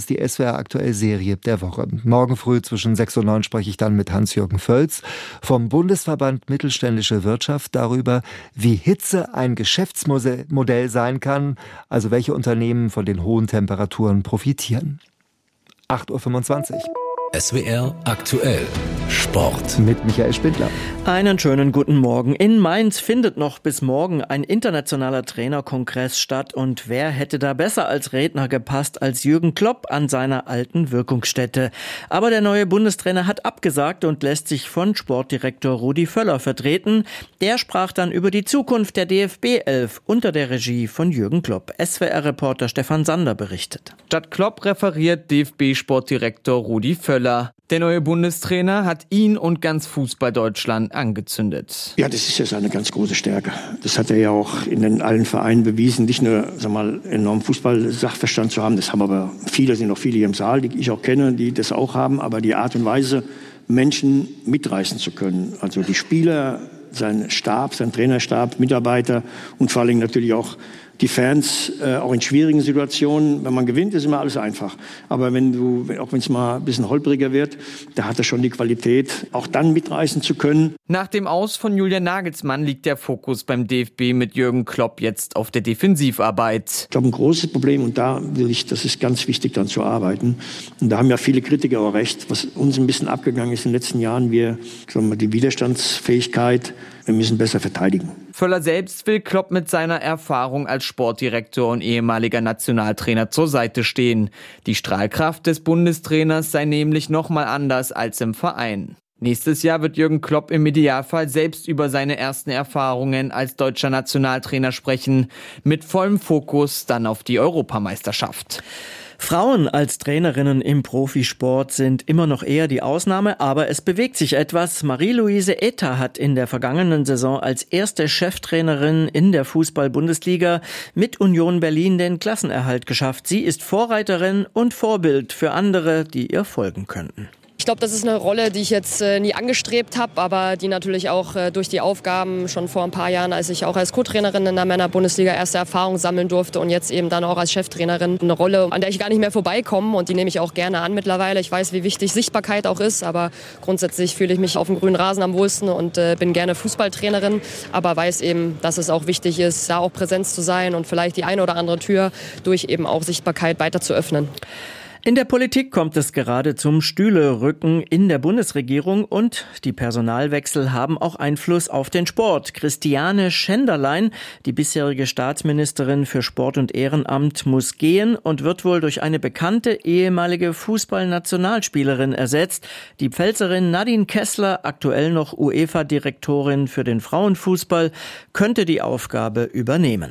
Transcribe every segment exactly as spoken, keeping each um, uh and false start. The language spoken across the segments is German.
ist die S W R aktuell Serie der Woche. Morgen früh zwischen sechs und neun spreche ich dann mit Hans-Jürgen Völz vom Bundesverband Mittelständische Wirtschaft darüber, wie Hitze ein Geschäftsmodell sein kann, also welche Unternehmen von den hohen Temperaturen profitieren. acht Uhr fünfundzwanzig. S W R aktuell Sport. Mit Michael Spindler. Einen schönen guten Morgen. In Mainz findet noch bis morgen ein internationaler Trainerkongress statt. Und wer hätte da besser als Redner gepasst als Jürgen Klopp an seiner alten Wirkungsstätte? Aber der neue Bundestrainer hat abgesagt und lässt sich von Sportdirektor Rudi Völler vertreten. Der sprach dann über die Zukunft der D F B elf unter der Regie von Jürgen Klopp. S W R-Reporter Stefan Sander berichtet. Statt Klopp referiert D F B-Sportdirektor Rudi Völler. Der neue Bundestrainer hat ihn und ganz Fußball-Deutschland angezündet. Ja, das ist ja seine ganz große Stärke. Das hat er ja auch in den allen Vereinen bewiesen. Nicht nur, sag mal, enormen Fußball-Sachverstand zu haben. Das haben aber viele, sind auch viele hier im Saal, die ich auch kenne, die das auch haben. Aber die Art und Weise, Menschen mitreißen zu können. Also die Spieler, sein Stab, sein Trainerstab, Mitarbeiter und vor allem natürlich auch die Fans, äh, auch in schwierigen Situationen. Wenn man gewinnt, ist immer alles einfach. Aber wenn du, auch wenn es mal ein bisschen holpriger wird, da hat er schon die Qualität, auch dann mitreißen zu können. Nach dem Aus von Julian Nagelsmann liegt der Fokus beim D F B mit Jürgen Klopp jetzt auf der Defensivarbeit. Ich glaube, ein großes Problem, und da will ich, das ist ganz wichtig, dann zu arbeiten. Und da haben ja viele Kritiker auch recht, was uns ein bisschen abgegangen ist in den letzten Jahren, wir, sagen wir, die Widerstandsfähigkeit, wir müssen besser verteidigen. Völler selbst will Klopp mit seiner Erfahrung als Sportdirektor und ehemaliger Nationaltrainer zur Seite stehen. Die Strahlkraft des Bundestrainers sei nämlich nochmal anders als im Verein. Nächstes Jahr wird Jürgen Klopp im Idealfall selbst über seine ersten Erfahrungen als deutscher Nationaltrainer sprechen, mit vollem Fokus dann auf die Europameisterschaft. Frauen als Trainerinnen im Profisport sind immer noch eher die Ausnahme, aber es bewegt sich etwas. Marie-Louise Eta hat in der vergangenen Saison als erste Cheftrainerin in der Fußball-Bundesliga mit Union Berlin den Klassenerhalt geschafft. Sie ist Vorreiterin und Vorbild für andere, die ihr folgen könnten. Ich glaube, das ist eine Rolle, die ich jetzt äh, nie angestrebt habe, aber die natürlich auch äh, durch die Aufgaben schon vor ein paar Jahren, als ich auch als Co-Trainerin in der Männer-Bundesliga erste Erfahrung sammeln durfte und jetzt eben dann auch als Cheftrainerin eine Rolle, an der ich gar nicht mehr vorbeikomme und die nehme ich auch gerne an mittlerweile. Ich weiß, wie wichtig Sichtbarkeit auch ist, aber grundsätzlich fühle ich mich auf dem grünen Rasen am wohlsten und äh, bin gerne Fußballtrainerin, aber weiß eben, dass es auch wichtig ist, da auch Präsenz zu sein und vielleicht die eine oder andere Tür durch eben auch Sichtbarkeit weiter zu öffnen. In der Politik kommt es gerade zum Stühlerücken in der Bundesregierung und die Personalwechsel haben auch Einfluss auf den Sport. Christiane Schenderlein, die bisherige Staatsministerin für Sport und Ehrenamt, muss gehen und wird wohl durch eine bekannte ehemalige Fußballnationalspielerin ersetzt. Die Pfälzerin Nadine Kessler, aktuell noch UEFA-Direktorin für den Frauenfußball, könnte die Aufgabe übernehmen.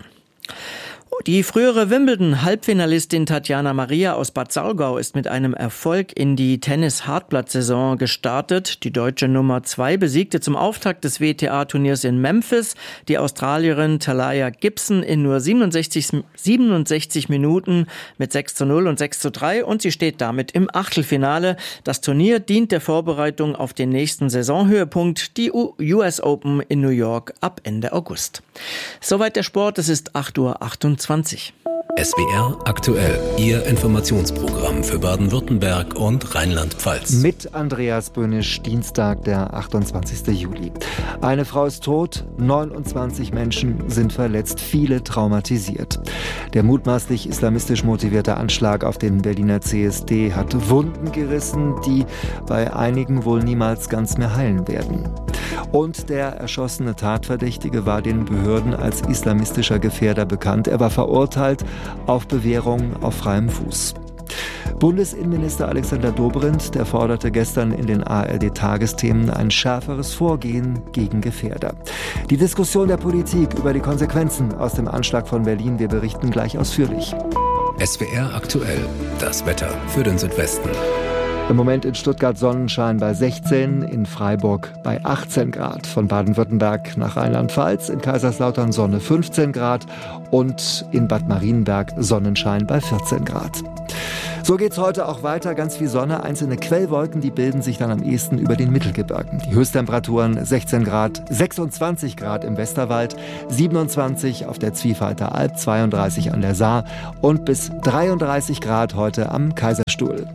Die frühere Wimbledon-Halbfinalistin Tatjana Maria aus Bad Saulgau ist mit einem Erfolg in die Tennis-Hartplatt-Saison gestartet. Die deutsche Nummer zwei besiegte zum Auftakt des W T A-Turniers in Memphis die Australierin Talaya Gibson in nur siebenundsechzig, siebenundsechzig Minuten mit sechs zu null und sechs zu drei und sie steht damit im Achtelfinale. Das Turnier dient der Vorbereitung auf den nächsten Saisonhöhepunkt, die U S Open in New York ab Ende August. Soweit der Sport, es ist acht Uhr achtundzwanzig. S W R aktuell, Ihr Informationsprogramm für Baden-Württemberg und Rheinland-Pfalz. Mit Andreas Böhnisch, Dienstag, der achtundzwanzigsten Juli. Eine Frau ist tot, neunundzwanzig Menschen sind verletzt, viele traumatisiert. Der mutmaßlich islamistisch motivierte Anschlag auf den Berliner C S D hat Wunden gerissen, die bei einigen wohl niemals ganz mehr heilen werden. Und der erschossene Tatverdächtige war den Behörden als islamistischer Gefährder bekannt. Er war verurteilt auf Bewährung auf freiem Fuß. Bundesinnenminister Alexander Dobrindt, der forderte gestern in den A R D-Tagesthemen ein schärferes Vorgehen gegen Gefährder. Die Diskussion der Politik über die Konsequenzen aus dem Anschlag von Berlin, wir berichten gleich ausführlich. S W R aktuell, das Wetter für den Südwesten. Im Moment in Stuttgart Sonnenschein bei sechzehn, in Freiburg bei achtzehn Grad. Von Baden-Württemberg nach Rheinland-Pfalz, in Kaiserslautern Sonne fünfzehn Grad und in Bad Marienberg Sonnenschein bei vierzehn Grad. So geht's heute auch weiter. Ganz viel Sonne. Einzelne Quellwolken, die bilden sich dann am ehesten über den Mittelgebirgen. Die Höchsttemperaturen sechzehn Grad, sechsundzwanzig Grad im Westerwald, siebenundzwanzig auf der Zwiefalter Alb, zweiunddreißig an der Saar und bis dreiunddreißig Grad heute am Kaiserstuhl.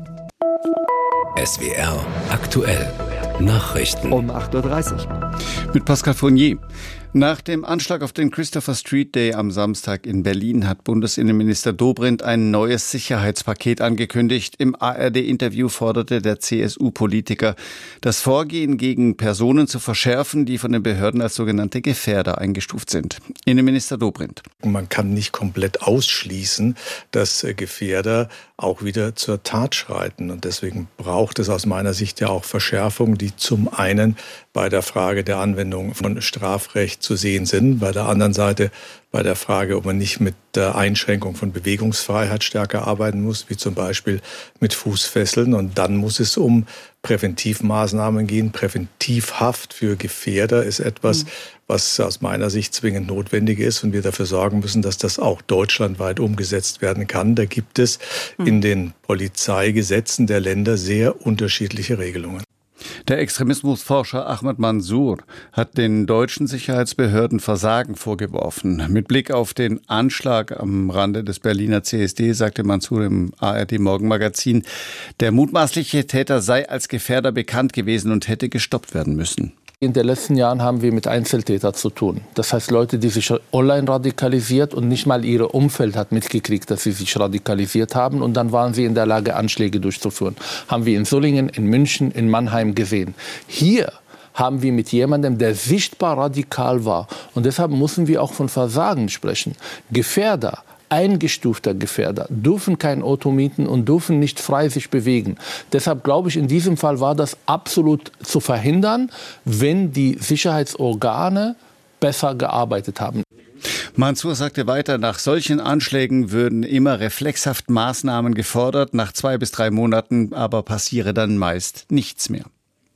S W R aktuell. Nachrichten. Um acht Uhr dreißig. Mit Pascal Fournier. Nach dem Anschlag auf den Christopher Street Day am Samstag in Berlin hat Bundesinnenminister Dobrindt ein neues Sicherheitspaket angekündigt. Im A R D-Interview forderte der C S U-Politiker, das Vorgehen gegen Personen zu verschärfen, die von den Behörden als sogenannte Gefährder eingestuft sind. Innenminister Dobrindt. Man kann nicht komplett ausschließen, dass Gefährder auch wieder zur Tat schreiten. Und deswegen braucht es aus meiner Sicht ja auch Verschärfungen, die zum einen bei der Frage der Anwendung von Strafrecht zu sehen sind, bei der anderen Seite bei der Frage, ob man nicht mit der Einschränkung von Bewegungsfreiheit stärker arbeiten muss, wie zum Beispiel mit Fußfesseln. Und dann muss es um Präventivmaßnahmen gehen. Präventivhaft für Gefährder ist etwas, was aus meiner Sicht zwingend notwendig ist und wir dafür sorgen müssen, dass das auch deutschlandweit umgesetzt werden kann. Da gibt es in den Polizeigesetzen der Länder sehr unterschiedliche Regelungen. Der Extremismusforscher Ahmad Mansour hat den deutschen Sicherheitsbehörden Versagen vorgeworfen. Mit Blick auf den Anschlag am Rande des Berliner C S D sagte Mansour im A R D-Morgenmagazin, der mutmaßliche Täter sei als Gefährder bekannt gewesen und hätte gestoppt werden müssen. In den letzten Jahren haben wir mit Einzeltätern zu tun. Das heißt, Leute, die sich online radikalisiert und nicht mal ihr Umfeld hat mitgekriegt, dass sie sich radikalisiert haben. Und dann waren sie in der Lage, Anschläge durchzuführen. Haben wir in Solingen, in München, in Mannheim gesehen. Hier haben wir mit jemandem, der sichtbar radikal war. Und deshalb müssen wir auch von Versagen sprechen. Gefährder, eingestufter Gefährder, dürfen kein Auto mieten und dürfen nicht frei sich bewegen. Deshalb glaube ich, in diesem Fall war das absolut zu verhindern, wenn die Sicherheitsorgane besser gearbeitet haben. Mansour sagte weiter, nach solchen Anschlägen würden immer reflexhaft Maßnahmen gefordert, nach zwei bis drei Monaten aber passiere dann meist nichts mehr.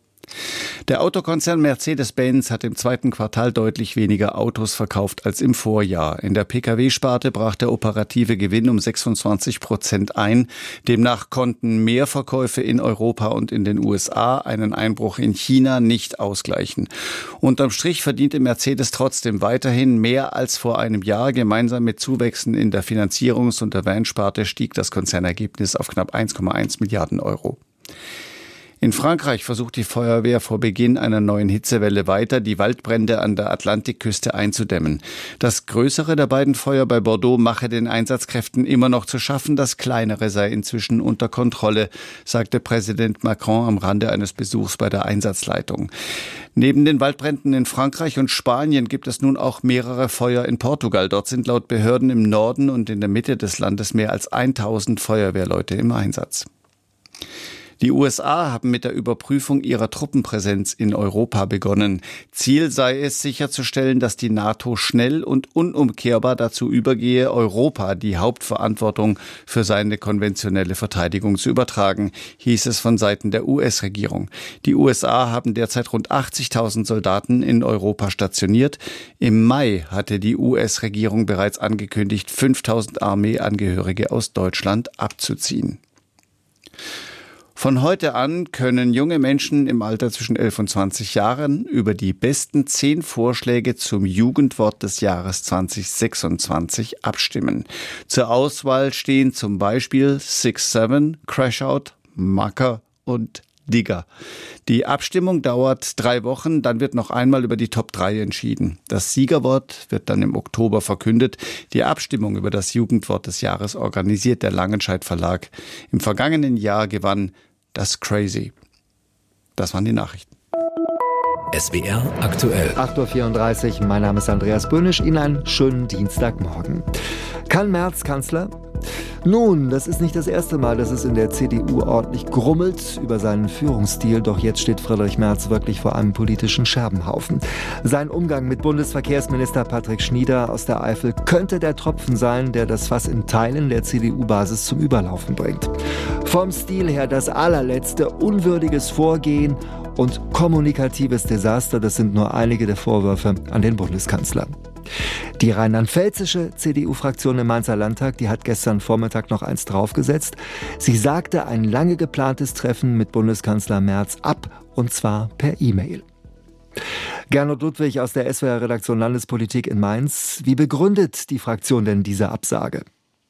Der Autokonzern Mercedes-Benz hat im zweiten Quartal deutlich weniger Autos verkauft als im Vorjahr. In der Pkw-Sparte brach der operative Gewinn um sechsundzwanzig Prozent ein. Demnach konnten Mehrverkäufe in Europa und in den U S A einen Einbruch in China nicht ausgleichen. Unterm Strich verdiente Mercedes trotzdem weiterhin mehr als vor einem Jahr. Gemeinsam mit Zuwächsen in der Finanzierungs- und der Van-Sparte stieg das Konzernergebnis auf knapp eins Komma eins Milliarden Euro. In Frankreich versucht die Feuerwehr vor Beginn einer neuen Hitzewelle weiter, die Waldbrände an der Atlantikküste einzudämmen. Das größere der beiden Feuer bei Bordeaux mache den Einsatzkräften immer noch zu schaffen, das kleinere sei inzwischen unter Kontrolle, sagte Präsident Macron am Rande eines Besuchs bei der Einsatzleitung. Neben den Waldbränden in Frankreich und Spanien gibt es nun auch mehrere Feuer in Portugal. Dort sind laut Behörden im Norden und in der Mitte des Landes mehr als tausend Feuerwehrleute im Einsatz. Die U S A haben mit der Überprüfung ihrer Truppenpräsenz in Europa begonnen. Ziel sei es, sicherzustellen, dass die NATO schnell und unumkehrbar dazu übergehe, Europa die Hauptverantwortung für seine konventionelle Verteidigung zu übertragen, hieß es von Seiten der U S-Regierung. Die U S A haben derzeit rund achtzigtausend Soldaten in Europa stationiert. Im Mai hatte die U S-Regierung bereits angekündigt, fünftausend Armeeangehörige aus Deutschland abzuziehen. Von heute an können junge Menschen im Alter zwischen elf und zwanzig Jahren über die besten zehn Vorschläge zum Jugendwort des Jahres zwanzig sechsundzwanzig abstimmen. Zur Auswahl stehen zum Beispiel six seven, Crashout, Macker und Digger. Die Abstimmung dauert drei Wochen, dann wird noch einmal über die Top drei entschieden. Das Siegerwort wird dann im Oktober verkündet. Die Abstimmung über das Jugendwort des Jahres organisiert der Langenscheidt Verlag. Im vergangenen Jahr gewann das Crazy. Das waren die Nachrichten. S W R aktuell. acht Uhr vierunddreißig, mein Name ist Andreas Böhnisch. Ihnen einen schönen Dienstagmorgen. Kann Merz Kanzler? Nun, das ist nicht das erste Mal, dass es in der C D U ordentlich grummelt über seinen Führungsstil. Doch jetzt steht Friedrich Merz wirklich vor einem politischen Scherbenhaufen. Sein Umgang mit Bundesverkehrsminister Patrick Schnieder aus der Eifel könnte der Tropfen sein, der das Fass in Teilen der C D U-Basis zum Überlaufen bringt. Vom Stil her das allerletzte, unwürdiges Vorgehen und kommunikatives Desaster, das sind nur einige der Vorwürfe an den Bundeskanzler. Die rheinland-pfälzische C D U-Fraktion im Mainzer Landtag, die hat gestern Vormittag noch eins draufgesetzt. Sie sagte ein lange geplantes Treffen mit Bundeskanzler Merz ab, und zwar per E-Mail. Gernot Ludwig aus der S W R-Redaktion Landespolitik in Mainz. Wie begründet die Fraktion denn diese Absage?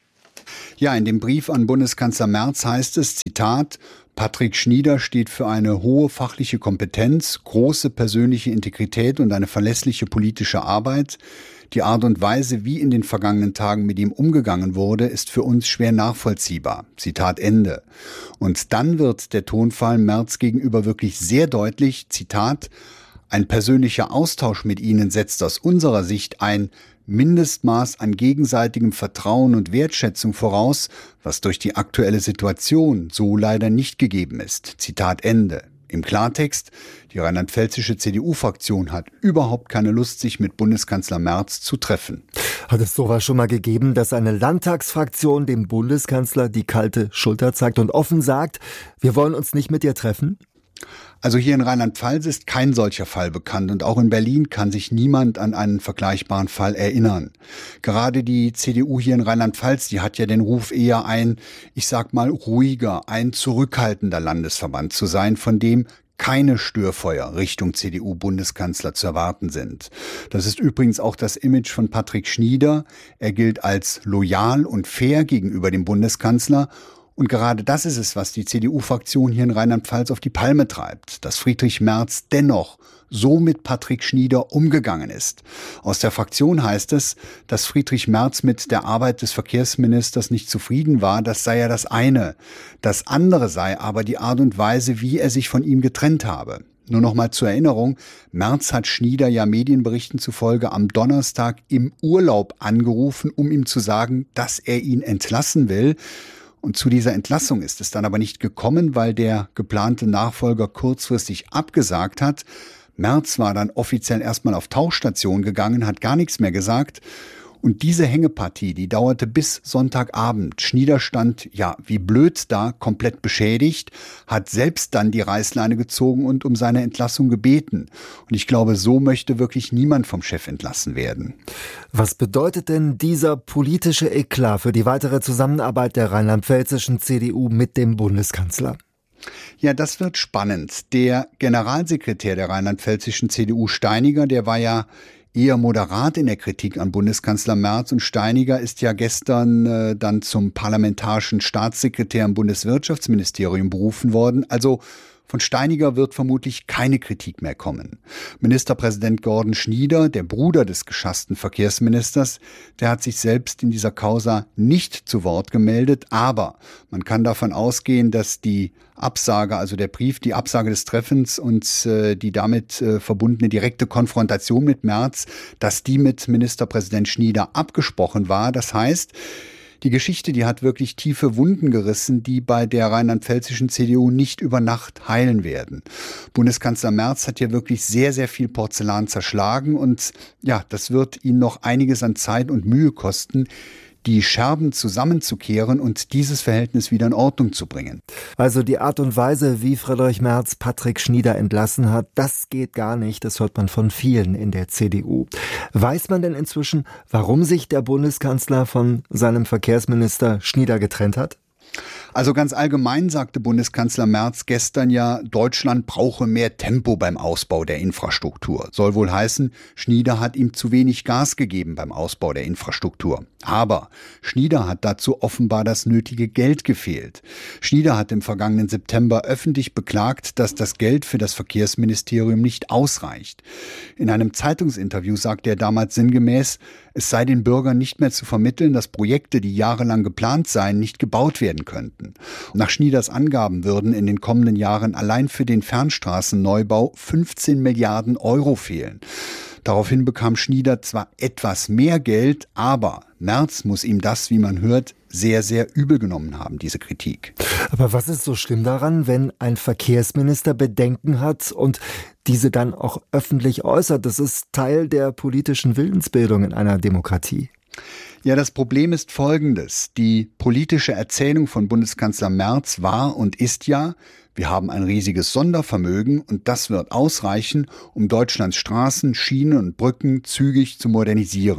Ja, in dem Brief an Bundeskanzler Merz heißt es, Zitat, Patrick Schnieder steht für eine hohe fachliche Kompetenz, große persönliche Integrität und eine verlässliche politische Arbeit. Die Art und Weise, wie in den vergangenen Tagen mit ihm umgegangen wurde, ist für uns schwer nachvollziehbar. Zitat Ende. Und dann wird der Tonfall Merz gegenüber wirklich sehr deutlich, Zitat, ein persönlicher Austausch mit Ihnen setzt aus unserer Sicht ein Mindestmaß an gegenseitigem Vertrauen und Wertschätzung voraus, was durch die aktuelle Situation so leider nicht gegeben ist. Zitat Ende. Im Klartext, die rheinland-pfälzische C D U-Fraktion hat überhaupt keine Lust, sich mit Bundeskanzler Merz zu treffen. Hat es sowas schon mal gegeben, dass eine Landtagsfraktion dem Bundeskanzler die kalte Schulter zeigt und offen sagt, wir wollen uns nicht mit dir treffen? Also hier in Rheinland-Pfalz ist kein solcher Fall bekannt und auch in Berlin kann sich niemand an einen vergleichbaren Fall erinnern. Gerade die C D U hier in Rheinland-Pfalz, die hat ja den Ruf eher ein, ich sag mal ruhiger, ein zurückhaltender Landesverband zu sein, von dem keine Störfeuer Richtung C D U-Bundeskanzler zu erwarten sind. Das ist übrigens auch das Image von Patrick Schnieder. Er gilt als loyal und fair gegenüber dem Bundeskanzler. Und gerade das ist es, was die C D U-Fraktion hier in Rheinland-Pfalz auf die Palme treibt, dass Friedrich Merz dennoch so mit Patrick Schnieder umgegangen ist. Aus der Fraktion heißt es, dass Friedrich Merz mit der Arbeit des Verkehrsministers nicht zufrieden war. Das sei ja das eine. Das andere sei aber die Art und Weise, wie er sich von ihm getrennt habe. Nur noch mal zur Erinnerung, Merz hat Schnieder ja Medienberichten zufolge am Donnerstag im Urlaub angerufen, um ihm zu sagen, dass er ihn entlassen will. Und zu dieser Entlassung ist es dann aber nicht gekommen, weil der geplante Nachfolger kurzfristig abgesagt hat. Merz war dann offiziell erstmal auf Tauchstation gegangen, hat gar nichts mehr gesagt. Und diese Hängepartie, die dauerte bis Sonntagabend. Schnieder stand, ja, wie blöd da, komplett beschädigt, hat selbst dann die Reißleine gezogen und um seine Entlassung gebeten. Und ich glaube, so möchte wirklich niemand vom Chef entlassen werden. Was bedeutet denn dieser politische Eklat für die weitere Zusammenarbeit der rheinland-pfälzischen C D U mit dem Bundeskanzler? Ja, das wird spannend. Der Generalsekretär der rheinland-pfälzischen C D U, Steiniger, der war ja eher moderat in der Kritik an Bundeskanzler Merz, und Steiniger ist ja gestern äh, dann zum parlamentarischen Staatssekretär im Bundeswirtschaftsministerium berufen worden. Also von Steiniger wird vermutlich keine Kritik mehr kommen. Ministerpräsident Gordon Schnieder, der Bruder des geschassten Verkehrsministers, der hat sich selbst in dieser Causa nicht zu Wort gemeldet, aber man kann davon ausgehen, dass die Absage, also der Brief, die Absage des Treffens und äh, die damit äh, verbundene direkte Konfrontation mit Merz, dass die mit Ministerpräsident Schnieder abgesprochen war. Das heißt, die Geschichte, die hat wirklich tiefe Wunden gerissen, die bei der rheinland-pfälzischen C D U nicht über Nacht heilen werden. Bundeskanzler Merz hat hier wirklich sehr, sehr viel Porzellan zerschlagen und ja, das wird ihn noch einiges an Zeit und Mühe kosten, die Scherben zusammenzukehren und dieses Verhältnis wieder in Ordnung zu bringen. Also die Art und Weise, wie Friedrich Merz Patrick Schnieder entlassen hat, das geht gar nicht. Das hört man von vielen in der C D U. Weiß man denn inzwischen, warum sich der Bundeskanzler von seinem Verkehrsminister Schnieder getrennt hat? Also ganz allgemein sagte Bundeskanzler Merz gestern ja, Deutschland brauche mehr Tempo beim Ausbau der Infrastruktur. Soll wohl heißen, Schnieder hat ihm zu wenig Gas gegeben beim Ausbau der Infrastruktur. Aber Schnieder hat dazu offenbar das nötige Geld gefehlt. Schnieder hat im vergangenen September öffentlich beklagt, dass das Geld für das Verkehrsministerium nicht ausreicht. In einem Zeitungsinterview sagte er damals sinngemäß, es sei den Bürgern nicht mehr zu vermitteln, dass Projekte, die jahrelang geplant seien, nicht gebaut werden könnten. Nach Schnieders Angaben würden in den kommenden Jahren allein für den Fernstraßenneubau fünfzehn Milliarden Euro fehlen. Daraufhin bekam Schnieder zwar etwas mehr Geld, aber Merz muss ihm das, wie man hört, sehr, sehr übel genommen haben, diese Kritik. Aber was ist so schlimm daran, wenn ein Verkehrsminister Bedenken hat und diese dann auch öffentlich äußert? Das ist Teil der politischen Willensbildung in einer Demokratie. Ja, das Problem ist folgendes. Die politische Erzählung von Bundeskanzler Merz war und ist ja, wir haben ein riesiges Sondervermögen und das wird ausreichen, um Deutschlands Straßen, Schienen und Brücken zügig zu modernisieren.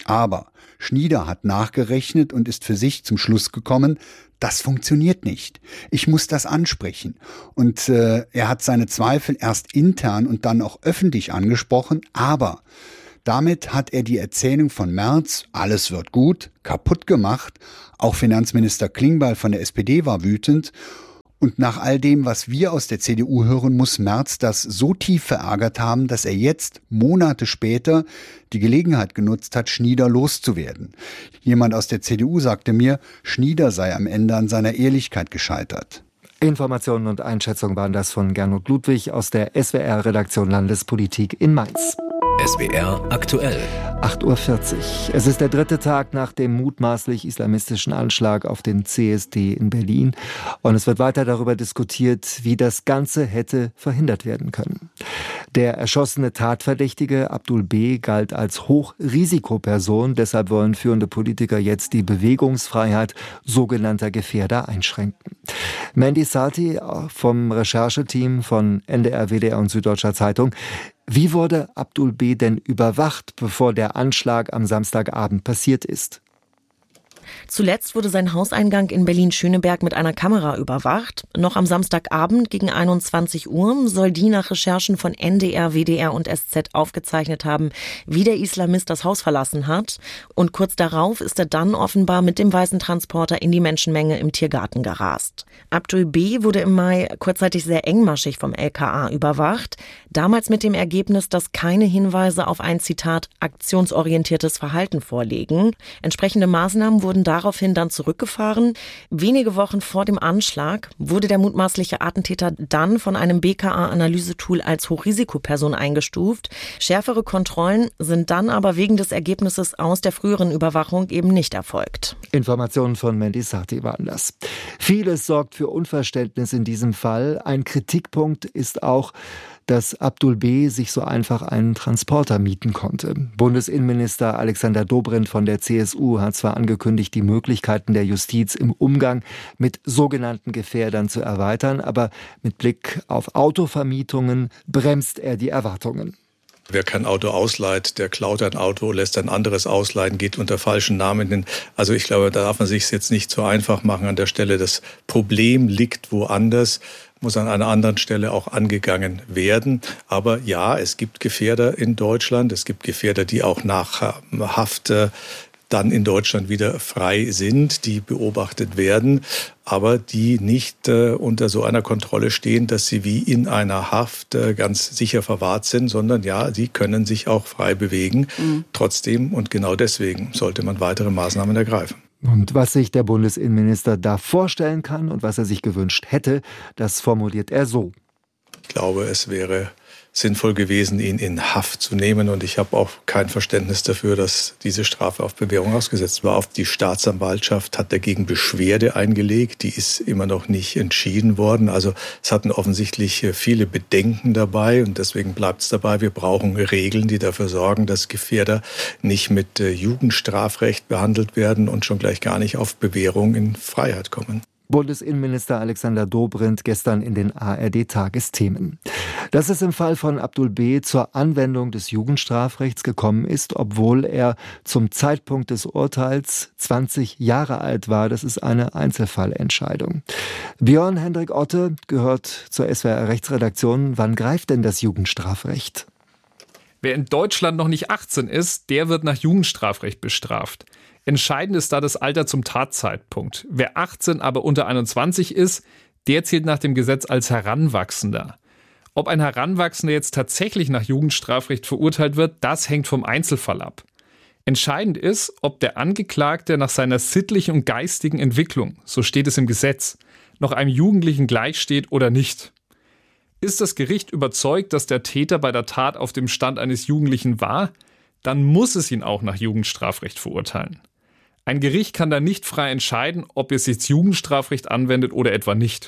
Aber Schnieder hat nachgerechnet und ist für sich zum Schluss gekommen, das funktioniert nicht. Ich muss das ansprechen. Und äh, er hat seine Zweifel erst intern und dann auch öffentlich angesprochen, aber damit hat er die Erzählung von Merz, alles wird gut, kaputt gemacht. Auch Finanzminister Klingbeil von der S P D war wütend. Und nach all dem, was wir aus der C D U hören, muss Merz das so tief verärgert haben, dass er jetzt, Monate später, die Gelegenheit genutzt hat, Schnieder loszuwerden. Jemand aus der C D U sagte mir, Schnieder sei am Ende an seiner Ehrlichkeit gescheitert. Informationen und Einschätzungen waren das von Gernot Ludwig aus der S W R-Redaktion Landespolitik in Mainz. S W R aktuell. acht Uhr vierzig. Es ist der dritte Tag nach dem mutmaßlich islamistischen Anschlag auf den C S D in Berlin. Und es wird weiter darüber diskutiert, wie das Ganze hätte verhindert werden können. Der erschossene Tatverdächtige Abdul B. galt als Hochrisikoperson. Deshalb wollen führende Politiker jetzt die Bewegungsfreiheit sogenannter Gefährder einschränken. Mandy Sati vom Rechercheteam von N D R, W D R und Süddeutscher Zeitung. Wie wurde Abdul B. denn überwacht, bevor der Anschlag am Samstagabend passiert ist? Zuletzt wurde sein Hauseingang in Berlin-Schöneberg mit einer Kamera überwacht. Noch am Samstagabend gegen einundzwanzig Uhr soll die nach Recherchen von N D R, W D R und S Z aufgezeichnet haben, wie der Islamist das Haus verlassen hat. Und kurz darauf ist er dann offenbar mit dem weißen Transporter in die Menschenmenge im Tiergarten gerast. Abdul B. wurde im Mai kurzzeitig sehr engmaschig vom L K A überwacht. Damals mit dem Ergebnis, dass keine Hinweise auf ein, Zitat, aktionsorientiertes Verhalten vorliegen. Entsprechende Maßnahmen wurden daraufhin dann zurückgefahren. Wenige Wochen vor dem Anschlag wurde der mutmaßliche Attentäter dann von einem B K A-Analysetool als Hochrisikoperson eingestuft. Schärfere Kontrollen sind dann aber wegen des Ergebnisses aus der früheren Überwachung eben nicht erfolgt. Informationen von Mandy Sati waren das. Vieles sorgt für Unverständnis in diesem Fall. Ein Kritikpunkt ist auch, dass Abdul B. sich so einfach einen Transporter mieten konnte. Bundesinnenminister Alexander Dobrindt von der C S U hat zwar angekündigt, die Möglichkeiten der Justiz im Umgang mit sogenannten Gefährdern zu erweitern, aber mit Blick auf Autovermietungen bremst er die Erwartungen. Wer kein Auto ausleiht, der klaut ein Auto, lässt ein anderes ausleihen, geht unter falschen Namen hin. Also ich glaube, da darf man sich jetzt nicht so einfach machen an der Stelle. Das Problem liegt woanders, muss an einer anderen Stelle auch angegangen werden. Aber ja, es gibt Gefährder in Deutschland. Es gibt Gefährder, die auch nach Haft dann in Deutschland wieder frei sind, die beobachtet werden, aber die nicht äh, unter so einer Kontrolle stehen, dass sie wie in einer Haft äh, ganz sicher verwahrt sind, sondern ja, sie können sich auch frei bewegen. Mhm. Trotzdem und genau deswegen sollte man weitere Maßnahmen ergreifen. Und was sich der Bundesinnenminister da vorstellen kann und was er sich gewünscht hätte, das formuliert er so. Ich glaube, es wäre sinnvoll gewesen, ihn in Haft zu nehmen. Und ich habe auch kein Verständnis dafür, dass diese Strafe auf Bewährung ausgesetzt war. Auf die Staatsanwaltschaft hat dagegen Beschwerde eingelegt. Die ist immer noch nicht entschieden worden. Also es hatten offensichtlich viele Bedenken dabei. Und deswegen bleibt es dabei, wir brauchen Regeln, die dafür sorgen, dass Gefährder nicht mit Jugendstrafrecht behandelt werden und schon gleich gar nicht auf Bewährung in Freiheit kommen. Bundesinnenminister Alexander Dobrindt gestern in den A R D-Tagesthemen. Dass es im Fall von Abdul B. zur Anwendung des Jugendstrafrechts gekommen ist, obwohl er zum Zeitpunkt des Urteils zwanzig Jahre alt war, das ist eine Einzelfallentscheidung. Björn Hendrik Otte gehört zur S W R-Rechtsredaktion. Wann greift denn das Jugendstrafrecht? Wer in Deutschland noch nicht achtzehn ist, der wird nach Jugendstrafrecht bestraft. Entscheidend ist da das Alter zum Tatzeitpunkt. Wer achtzehn, aber unter einundzwanzig ist, der zählt nach dem Gesetz als Heranwachsender. Ob ein Heranwachsender jetzt tatsächlich nach Jugendstrafrecht verurteilt wird, das hängt vom Einzelfall ab. Entscheidend ist, ob der Angeklagte nach seiner sittlichen und geistigen Entwicklung, so steht es im Gesetz, noch einem Jugendlichen gleichsteht oder nicht. Ist das Gericht überzeugt, dass der Täter bei der Tat auf dem Stand eines Jugendlichen war, dann muss es ihn auch nach Jugendstrafrecht verurteilen. Ein Gericht kann dann nicht frei entscheiden, ob es jetzt Jugendstrafrecht anwendet oder etwa nicht.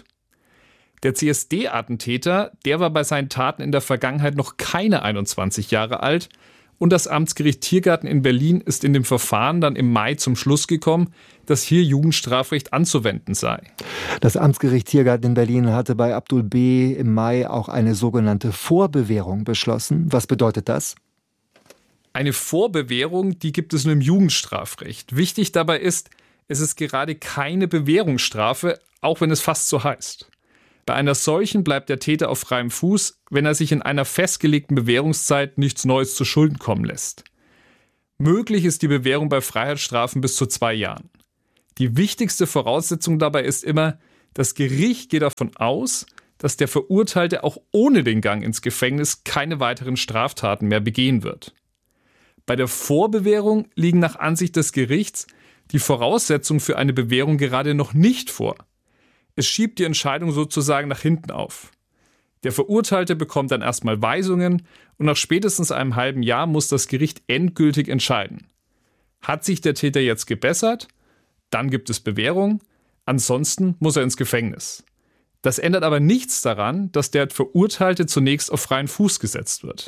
Der C S D-Attentäter, der war bei seinen Taten in der Vergangenheit noch keine einundzwanzig Jahre alt und das Amtsgericht Tiergarten in Berlin ist in dem Verfahren dann im Mai zum Schluss gekommen, dass hier Jugendstrafrecht anzuwenden sei. Das Amtsgericht Tiergarten in Berlin hatte bei Abdul B. im Mai auch eine sogenannte Vorbewährung beschlossen. Was bedeutet das? Eine Vorbewährung, die gibt es nur im Jugendstrafrecht. Wichtig dabei ist, es ist gerade keine Bewährungsstrafe, auch wenn es fast so heißt. Bei einer solchen bleibt der Täter auf freiem Fuß, wenn er sich in einer festgelegten Bewährungszeit nichts Neues zu Schulden kommen lässt. Möglich ist die Bewährung bei Freiheitsstrafen bis zu zwei Jahren. Die wichtigste Voraussetzung dabei ist immer, das Gericht geht davon aus, dass der Verurteilte auch ohne den Gang ins Gefängnis keine weiteren Straftaten mehr begehen wird. Bei der Vorbewährung liegen nach Ansicht des Gerichts die Voraussetzungen für eine Bewährung gerade noch nicht vor. Es schiebt die Entscheidung sozusagen nach hinten auf. Der Verurteilte bekommt dann erstmal Weisungen und nach spätestens einem halben Jahr muss das Gericht endgültig entscheiden. Hat sich der Täter jetzt gebessert? Dann gibt es Bewährung, ansonsten muss er ins Gefängnis. Das ändert aber nichts daran, dass der Verurteilte zunächst auf freien Fuß gesetzt wird.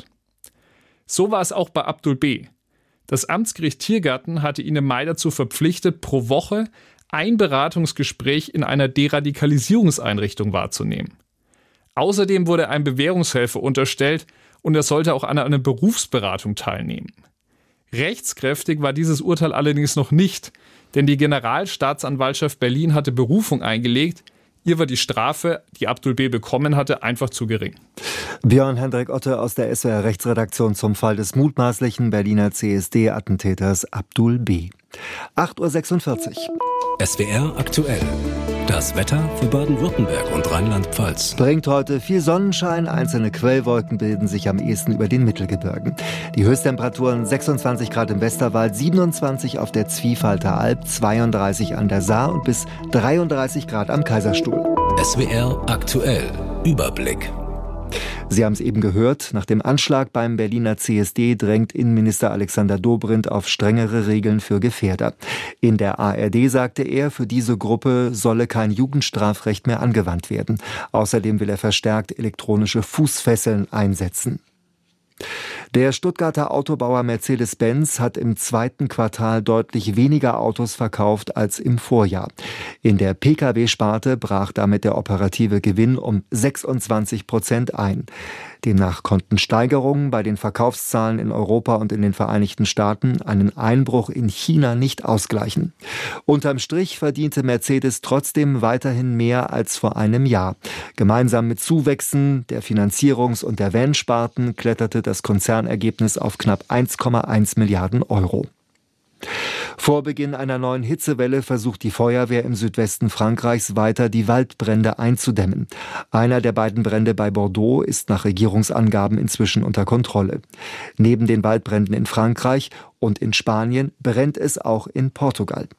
So war es auch bei Abdul B. Das Amtsgericht Tiergarten hatte ihn im Mai dazu verpflichtet, pro Woche ein Beratungsgespräch in einer Deradikalisierungseinrichtung wahrzunehmen. Außerdem wurde ein Bewährungshelfer unterstellt und er sollte auch an einer Berufsberatung teilnehmen. Rechtskräftig war dieses Urteil allerdings noch nicht, denn die Generalstaatsanwaltschaft Berlin hatte Berufung eingelegt. Ihr war die Strafe, die Abdul B. bekommen hatte, einfach zu gering. Björn Hendrik Otte aus der S W R-Rechtsredaktion zum Fall des mutmaßlichen Berliner C S D-Attentäters Abdul B. acht Uhr sechsundvierzig. S W R aktuell. Das Wetter für Baden-Württemberg und Rheinland-Pfalz. Bringt heute viel Sonnenschein, einzelne Quellwolken bilden sich am ehesten über den Mittelgebirgen. Die Höchsttemperaturen sechsundzwanzig Grad im Westerwald, siebenundzwanzig auf der Zwiefalter Alb, zweiunddreißig an der Saar und bis dreiunddreißig Grad am Kaiserstuhl. S W R aktuell. Überblick. Sie haben es eben gehört, nach dem Anschlag beim Berliner C S D drängt Innenminister Alexander Dobrindt auf strengere Regeln für Gefährder. In der A R D sagte er, für diese Gruppe solle kein Jugendstrafrecht mehr angewandt werden. Außerdem will er verstärkt elektronische Fußfesseln einsetzen. Der Stuttgarter Autobauer Mercedes-Benz hat im zweiten Quartal deutlich weniger Autos verkauft als im Vorjahr. In der Pkw-Sparte brach damit der operative Gewinn um sechsundzwanzig Prozent ein. Demnach konnten Steigerungen bei den Verkaufszahlen in Europa und in den Vereinigten Staaten einen Einbruch in China nicht ausgleichen. Unterm Strich verdiente Mercedes trotzdem weiterhin mehr als vor einem Jahr. Gemeinsam mit Zuwächsen der Finanzierungs- und der Van-Sparten kletterte das Konzernergebnis auf knapp eins Komma eins Milliarden Euro. Vor Beginn einer neuen Hitzewelle versucht die Feuerwehr im Südwesten Frankreichs weiter, die Waldbrände einzudämmen. Einer der beiden Brände bei Bordeaux ist nach Regierungsangaben inzwischen unter Kontrolle. Neben den Waldbränden in Frankreich und in Spanien brennt es auch in Portugal.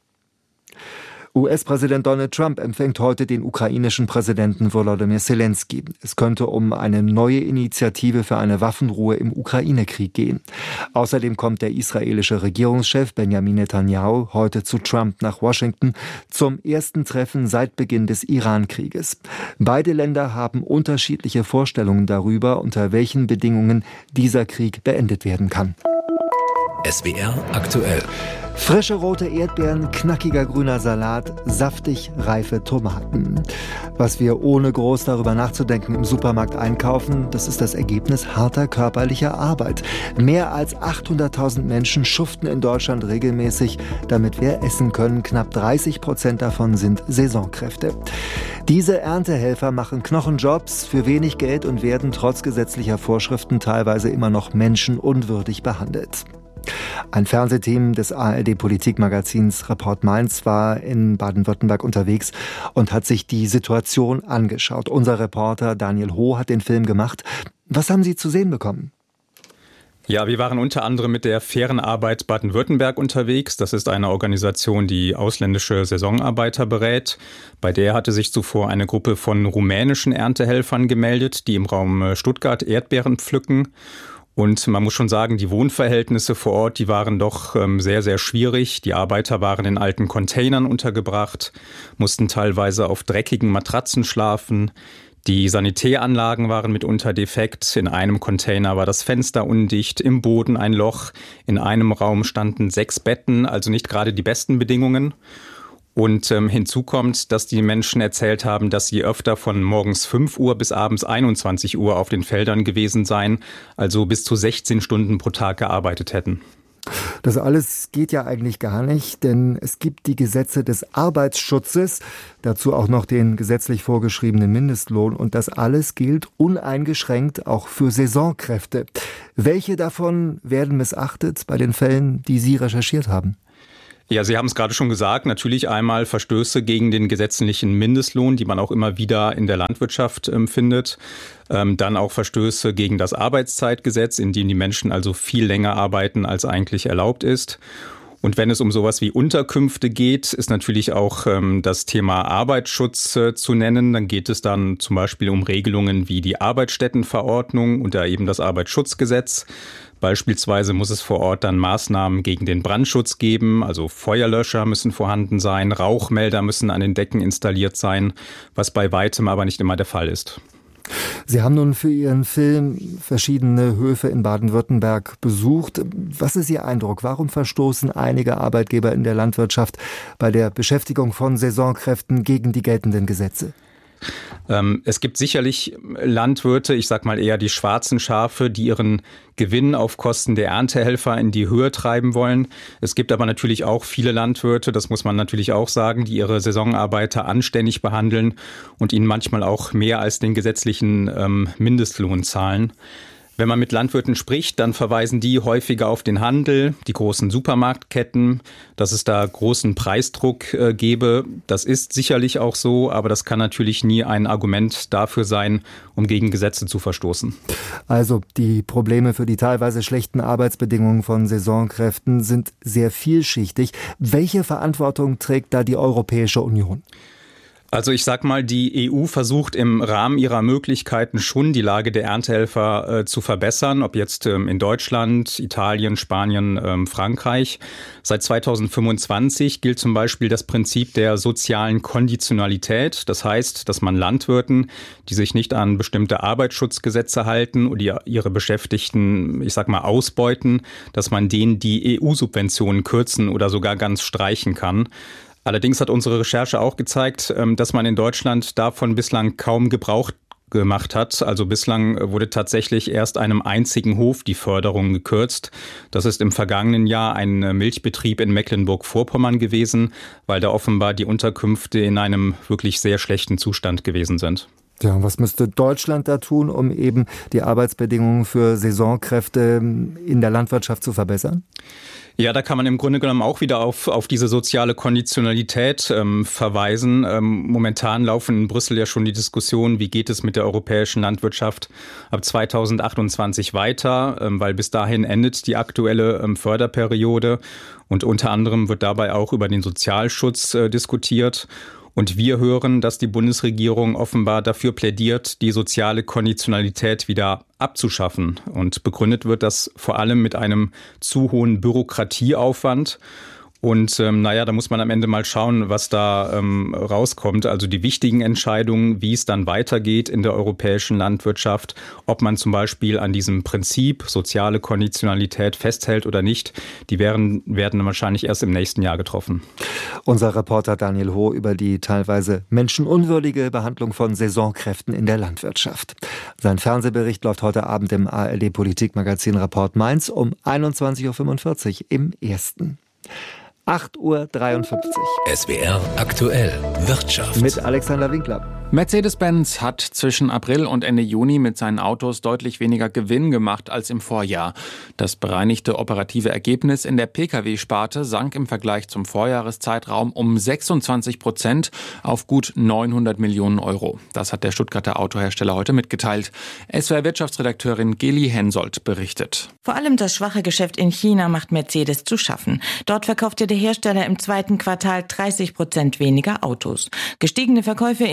U S-Präsident Donald Trump empfängt heute den ukrainischen Präsidenten Volodymyr Zelensky. Es könnte um eine neue Initiative für eine Waffenruhe im Ukraine-Krieg gehen. Außerdem kommt der israelische Regierungschef Benjamin Netanyahu heute zu Trump nach Washington zum ersten Treffen seit Beginn des Iran-Krieges. Beide Länder haben unterschiedliche Vorstellungen darüber, unter welchen Bedingungen dieser Krieg beendet werden kann. S W R aktuell. Frische rote Erdbeeren, knackiger grüner Salat, saftig reife Tomaten. Was wir ohne groß darüber nachzudenken im Supermarkt einkaufen, das ist das Ergebnis harter körperlicher Arbeit. Mehr als achthunderttausend Menschen schuften in Deutschland regelmäßig, damit wir essen können. Knapp dreißig Prozent davon sind Saisonkräfte. Diese Erntehelfer machen Knochenjobs für wenig Geld und werden trotz gesetzlicher Vorschriften teilweise immer noch menschenunwürdig behandelt. Ein Fernsehteam des A R D-Politikmagazins Report Mainz war in Baden-Württemberg unterwegs und hat sich die Situation angeschaut. Unser Reporter Daniel Ho hat den Film gemacht. Was haben Sie zu sehen bekommen? Ja, wir waren unter anderem mit der Fairen Arbeit Baden-Württemberg unterwegs. Das ist eine Organisation, die ausländische Saisonarbeiter berät. Bei der hatte sich zuvor eine Gruppe von rumänischen Erntehelfern gemeldet, die im Raum Stuttgart Erdbeeren pflücken. Und man muss schon sagen, die Wohnverhältnisse vor Ort, die waren doch ähm, sehr, sehr schwierig. Die Arbeiter waren in alten Containern untergebracht, mussten teilweise auf dreckigen Matratzen schlafen. Die Sanitäranlagen waren mitunter defekt. In einem Container war das Fenster undicht, im Boden ein Loch. In einem Raum standen sechs Betten, also nicht gerade die besten Bedingungen. Und ähm, hinzu kommt, dass die Menschen erzählt haben, dass sie öfter von morgens fünf Uhr bis abends einundzwanzig Uhr auf den Feldern gewesen seien, also bis zu sechzehn Stunden pro Tag gearbeitet hätten. Das alles geht ja eigentlich gar nicht, denn es gibt die Gesetze des Arbeitsschutzes, dazu auch noch den gesetzlich vorgeschriebenen Mindestlohn und das alles gilt uneingeschränkt auch für Saisonkräfte. Welche davon werden missachtet bei den Fällen, die Sie recherchiert haben? Ja, Sie haben es gerade schon gesagt, natürlich einmal Verstöße gegen den gesetzlichen Mindestlohn, die man auch immer wieder in der Landwirtschaft ähm, findet. Ähm, dann auch Verstöße gegen das Arbeitszeitgesetz, in dem die Menschen also viel länger arbeiten, als eigentlich erlaubt ist. Und wenn es um sowas wie Unterkünfte geht, ist natürlich auch ähm, das Thema Arbeitsschutz äh, zu nennen. Dann geht es dann zum Beispiel um Regelungen wie die Arbeitsstättenverordnung und da eben das Arbeitsschutzgesetz. Beispielsweise muss es vor Ort dann Maßnahmen gegen den Brandschutz geben, also Feuerlöscher müssen vorhanden sein, Rauchmelder müssen an den Decken installiert sein, was bei weitem aber nicht immer der Fall ist. Sie haben nun für Ihren Film verschiedene Höfe in Baden-Württemberg besucht. Was ist Ihr Eindruck? Warum verstoßen einige Arbeitgeber in der Landwirtschaft bei der Beschäftigung von Saisonkräften gegen die geltenden Gesetze? Es gibt sicherlich Landwirte, ich sag mal eher die schwarzen Schafe, die ihren Gewinn auf Kosten der Erntehelfer in die Höhe treiben wollen. Es gibt aber natürlich auch viele Landwirte, das muss man natürlich auch sagen, die ihre Saisonarbeiter anständig behandeln und ihnen manchmal auch mehr als den gesetzlichen ähm, Mindestlohn zahlen. Wenn man mit Landwirten spricht, dann verweisen die häufiger auf den Handel, die großen Supermarktketten, dass es da großen Preisdruck äh, gebe. Das ist sicherlich auch so, aber das kann natürlich nie ein Argument dafür sein, um gegen Gesetze zu verstoßen. Also die Probleme für die teilweise schlechten Arbeitsbedingungen von Saisonkräften sind sehr vielschichtig. Welche Verantwortung trägt da die Europäische Union? Also ich sag mal, die E U versucht im Rahmen ihrer Möglichkeiten schon die Lage der Erntehelfer äh, zu verbessern, ob jetzt ähm, in Deutschland, Italien, Spanien, ähm, Frankreich. Seit zweitausendfünfundzwanzig gilt zum Beispiel das Prinzip der sozialen Konditionalität. Das heißt, dass man Landwirten, die sich nicht an bestimmte Arbeitsschutzgesetze halten oder ihre Beschäftigten, ich sag mal, ausbeuten, dass man denen die E U-Subventionen kürzen oder sogar ganz streichen kann. Allerdings hat unsere Recherche auch gezeigt, dass man in Deutschland davon bislang kaum Gebrauch gemacht hat. Also bislang wurde tatsächlich erst einem einzigen Hof die Förderung gekürzt. Das ist im vergangenen Jahr ein Milchbetrieb in Mecklenburg-Vorpommern gewesen, weil da offenbar die Unterkünfte in einem wirklich sehr schlechten Zustand gewesen sind. Ja, was müsste Deutschland da tun, um eben die Arbeitsbedingungen für Saisonkräfte in der Landwirtschaft zu verbessern? Ja, da kann man im Grunde genommen auch wieder auf, auf diese soziale Konditionalität ähm, verweisen. Ähm, momentan laufen in Brüssel ja schon die Diskussionen, wie geht es mit der europäischen Landwirtschaft ab zweitausendachtundzwanzig weiter, ähm, weil bis dahin endet die aktuelle ähm, Förderperiode und unter anderem wird dabei auch über den Sozialschutz äh, diskutiert. Und wir hören, dass die Bundesregierung offenbar dafür plädiert, die soziale Konditionalität wieder abzuschaffen. Und begründet wird das vor allem mit einem zu hohen Bürokratieaufwand. Und ähm, naja, da muss man am Ende mal schauen, was da ähm, rauskommt. Also die wichtigen Entscheidungen, wie es dann weitergeht in der europäischen Landwirtschaft, ob man zum Beispiel an diesem Prinzip soziale Konditionalität festhält oder nicht, die werden, werden wahrscheinlich erst im nächsten Jahr getroffen. Unser Reporter Daniel Ho über die teilweise menschenunwürdige Behandlung von Saisonkräften in der Landwirtschaft. Sein Fernsehbericht läuft heute Abend im A R D-Politikmagazin Rapport Mainz um einundzwanzig Uhr fünfundvierzig im Ersten. acht Uhr dreiundfünfzig. S W R aktuell Wirtschaft. Mit Alexander Winkler. Mercedes-Benz hat zwischen April und Ende Juni mit seinen Autos deutlich weniger Gewinn gemacht als im Vorjahr. Das bereinigte operative Ergebnis in der Pkw-Sparte sank im Vergleich zum Vorjahreszeitraum um sechsundzwanzig Prozent auf gut neunhundert Millionen Euro. Das hat der Stuttgarter Autohersteller heute mitgeteilt. S W R-Wirtschaftsredakteurin Geli Hensoldt berichtet. Vor allem das schwache Geschäft in China macht Mercedes zu schaffen. Dort verkaufte der Hersteller im zweiten Quartal dreißig Prozent weniger Autos. Gestiegene Verkäufe in den U S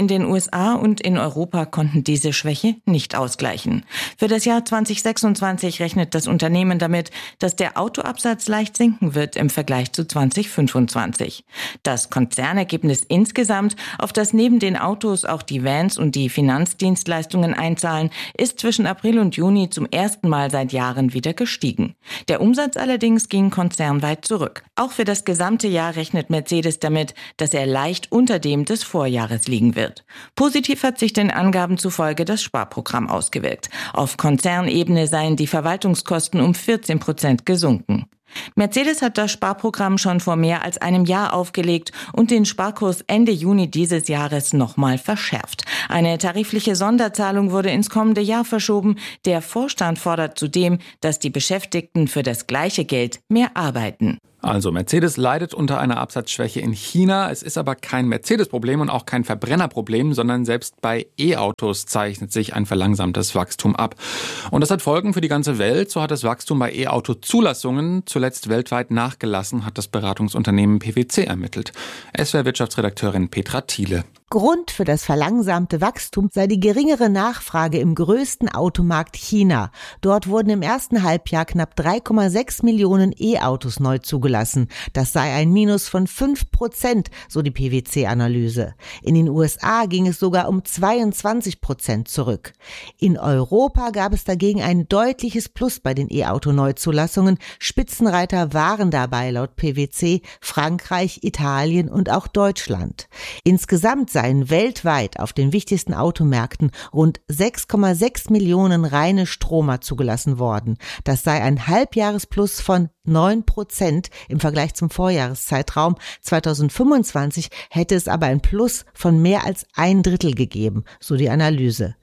S A und in Europa konnten diese Schwäche nicht ausgleichen. Für das Jahr zwanzig sechsundzwanzig rechnet das Unternehmen damit, dass der Autoabsatz leicht sinken wird im Vergleich zu zwanzig fünfundzwanzig. Das Konzernergebnis insgesamt, auf das neben den Autos auch die Vans und die Finanzdienstleistungen einzahlen, ist zwischen April und Juni zum ersten Mal seit Jahren wieder gestiegen. Der Umsatz allerdings ging konzernweit zurück. Auch für das gesamte Jahr rechnet Mercedes damit, dass er leicht unter dem des Vorjahres liegen wird. Positiv hat sich den Angaben zufolge das Sparprogramm ausgewirkt. Auf Konzernebene seien die Verwaltungskosten um vierzehn Prozent gesunken. Mercedes hat das Sparprogramm schon vor mehr als einem Jahr aufgelegt und den Sparkurs Ende Juni dieses Jahres nochmal verschärft. Eine tarifliche Sonderzahlung wurde ins kommende Jahr verschoben. Der Vorstand fordert zudem, dass die Beschäftigten für das gleiche Geld mehr arbeiten. Also Mercedes leidet unter einer Absatzschwäche in China. Es ist aber kein Mercedes-Problem und auch kein Verbrennerproblem, sondern selbst bei E-Autos zeichnet sich ein verlangsamtes Wachstum ab. Und das hat Folgen für die ganze Welt. So hat das Wachstum bei E-Auto-Zulassungen zuletzt weltweit nachgelassen, hat das Beratungsunternehmen P W C ermittelt. S W R-Wirtschaftsredakteurin Petra Thiele. Grund für das verlangsamte Wachstum sei die geringere Nachfrage im größten Automarkt China. Dort wurden im ersten Halbjahr knapp drei Komma sechs Millionen E-Autos neu zugelassen. Das sei ein Minus von fünf Prozent, so die P W C-Analyse. In den U S A ging es sogar um zweiundzwanzig Prozent zurück. In Europa gab es dagegen ein deutliches Plus bei den E-Auto-Neuzulassungen. Spitzenreiter waren dabei laut P W C Frankreich, Italien und auch Deutschland. Insgesamt seien weltweit auf den wichtigsten Automärkten rund sechs Komma sechs Millionen reine Stromer zugelassen worden. Das sei ein Halbjahresplus von neun Prozent im Vergleich zum Vorjahreszeitraum. zweitausendfünfundzwanzig hätte es aber ein Plus von mehr als ein Drittel gegeben, so die Analyse.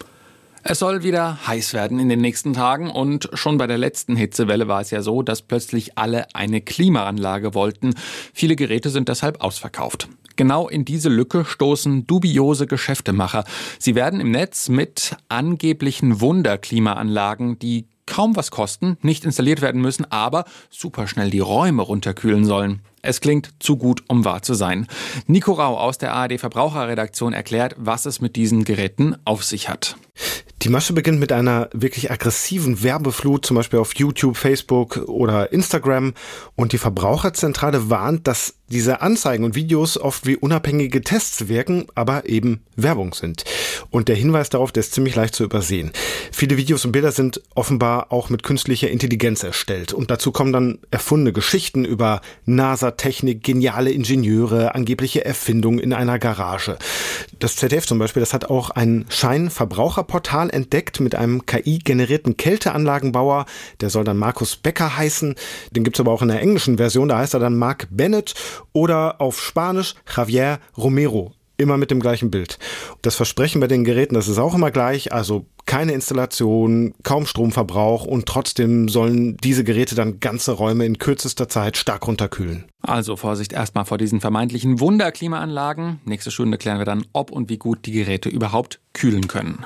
Es soll wieder heiß werden in den nächsten Tagen und schon bei der letzten Hitzewelle war es ja so, dass plötzlich alle eine Klimaanlage wollten. Viele Geräte sind deshalb ausverkauft. Genau in diese Lücke stoßen dubiose Geschäftemacher. Sie werden im Netz mit angeblichen Wunderklimaanlagen, die kaum was kosten, nicht installiert werden müssen, aber superschnell die Räume runterkühlen sollen. Es klingt zu gut, um wahr zu sein. Nico Rau aus der A R D Verbraucherredaktion erklärt, was es mit diesen Geräten auf sich hat. Die Masche beginnt mit einer wirklich aggressiven Werbeflut, zum Beispiel auf YouTube, Facebook oder Instagram. Und die Verbraucherzentrale warnt, dass diese Anzeigen und Videos oft wie unabhängige Tests wirken, aber eben Werbung sind. Und der Hinweis darauf, der ist ziemlich leicht zu übersehen. Viele Videos und Bilder sind offenbar auch mit künstlicher Intelligenz erstellt. Und dazu kommen dann erfundene Geschichten über NASA-Technik, geniale Ingenieure, angebliche Erfindungen in einer Garage. Das Z D F zum Beispiel, das hat auch ein Scheinverbraucherportal entdeckt mit einem K I-generierten Kälteanlagenbauer. Der soll dann Markus Becker heißen. Den gibt's aber auch in der englischen Version. Da heißt er dann Mark Bennett oder auf Spanisch Javier Romero. Immer mit dem gleichen Bild. Das Versprechen bei den Geräten, das ist auch immer gleich. Also keine Installation, kaum Stromverbrauch und trotzdem sollen diese Geräte dann ganze Räume in kürzester Zeit stark runterkühlen. Also Vorsicht erstmal vor diesen vermeintlichen Wunderklimaanlagen. Nächste Stunde klären wir dann, ob und wie gut die Geräte überhaupt kühlen können.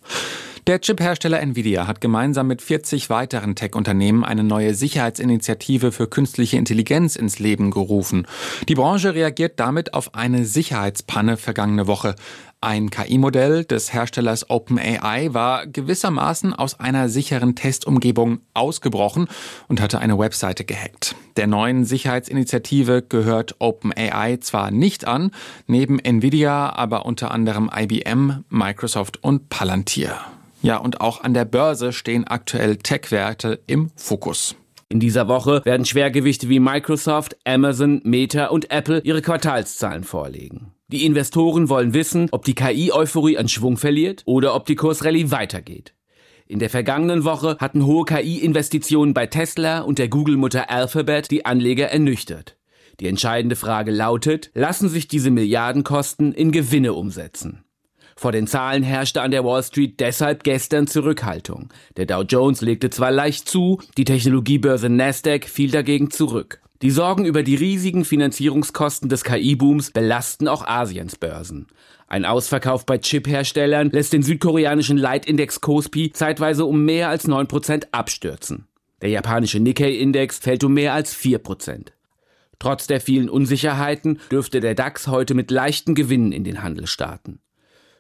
Der Chip-Hersteller Nvidia hat gemeinsam mit vierzig weiteren Tech-Unternehmen eine neue Sicherheitsinitiative für künstliche Intelligenz ins Leben gerufen. Die Branche reagiert damit auf eine Sicherheitspanne vergangene Woche. Ein K I-Modell des Herstellers OpenAI war gewissermaßen aus einer sicheren Testumgebung ausgebrochen und hatte eine Webseite gehackt. Der neuen Sicherheitsinitiative gehört OpenAI zwar nicht an, neben Nvidia aber unter anderem I B M, Microsoft und Palantir. Ja, und auch an der Börse stehen aktuell Tech-Werte im Fokus. In dieser Woche werden Schwergewichte wie Microsoft, Amazon, Meta und Apple ihre Quartalszahlen vorlegen. Die Investoren wollen wissen, ob die K I-Euphorie an Schwung verliert oder ob die Kursrallye weitergeht. In der vergangenen Woche hatten hohe K I-Investitionen bei Tesla und der Google-Mutter Alphabet die Anleger ernüchtert. Die entscheidende Frage lautet, lassen sich diese Milliardenkosten in Gewinne umsetzen? Vor den Zahlen herrschte an der Wall Street deshalb gestern Zurückhaltung. Der Dow Jones legte zwar leicht zu, die Technologiebörse Nasdaq fiel dagegen zurück. Die Sorgen über die riesigen Finanzierungskosten des K I-Booms belasten auch Asiens Börsen. Ein Ausverkauf bei Chip-Herstellern lässt den südkoreanischen Leitindex Kospi zeitweise um mehr als neun Prozent abstürzen. Der japanische Nikkei-Index fällt um mehr als vier Prozent. Trotz der vielen Unsicherheiten dürfte der DAX heute mit leichten Gewinnen in den Handel starten.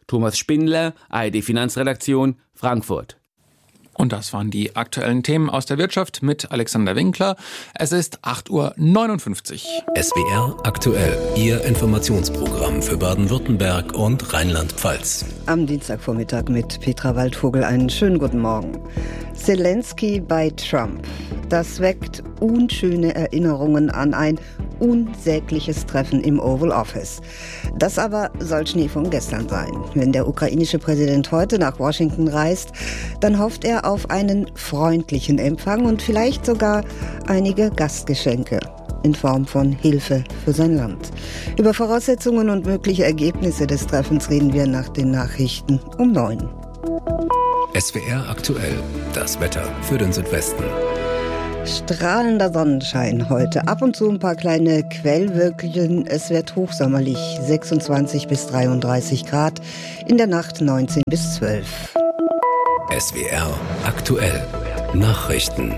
Thomas Spindler, A R D Finanzredaktion, Frankfurt. Und das waren die aktuellen Themen aus der Wirtschaft mit Alexander Winkler. Es ist acht Uhr neunundfünfzig. S W R aktuell, Ihr Informationsprogramm für Baden-Württemberg und Rheinland-Pfalz. Am Dienstagvormittag mit Petra Waldvogel einen schönen guten Morgen. Zelensky bei Trump. Das weckt unschöne Erinnerungen an ein unsägliches Treffen im Oval Office. Das aber soll Schnee von gestern sein. Wenn der ukrainische Präsident heute nach Washington reist, dann hofft er auf einen freundlichen Empfang und vielleicht sogar einige Gastgeschenke in Form von Hilfe für sein Land. Über Voraussetzungen und mögliche Ergebnisse des Treffens reden wir nach den Nachrichten um neun. S W R aktuell, das Wetter für den Südwesten. Strahlender Sonnenschein heute. Ab und zu ein paar kleine Quellwölkchen. Es wird hochsommerlich, sechsundzwanzig bis dreiunddreißig Grad. In der Nacht neunzehn bis zwölf. S W R aktuell. Nachrichten.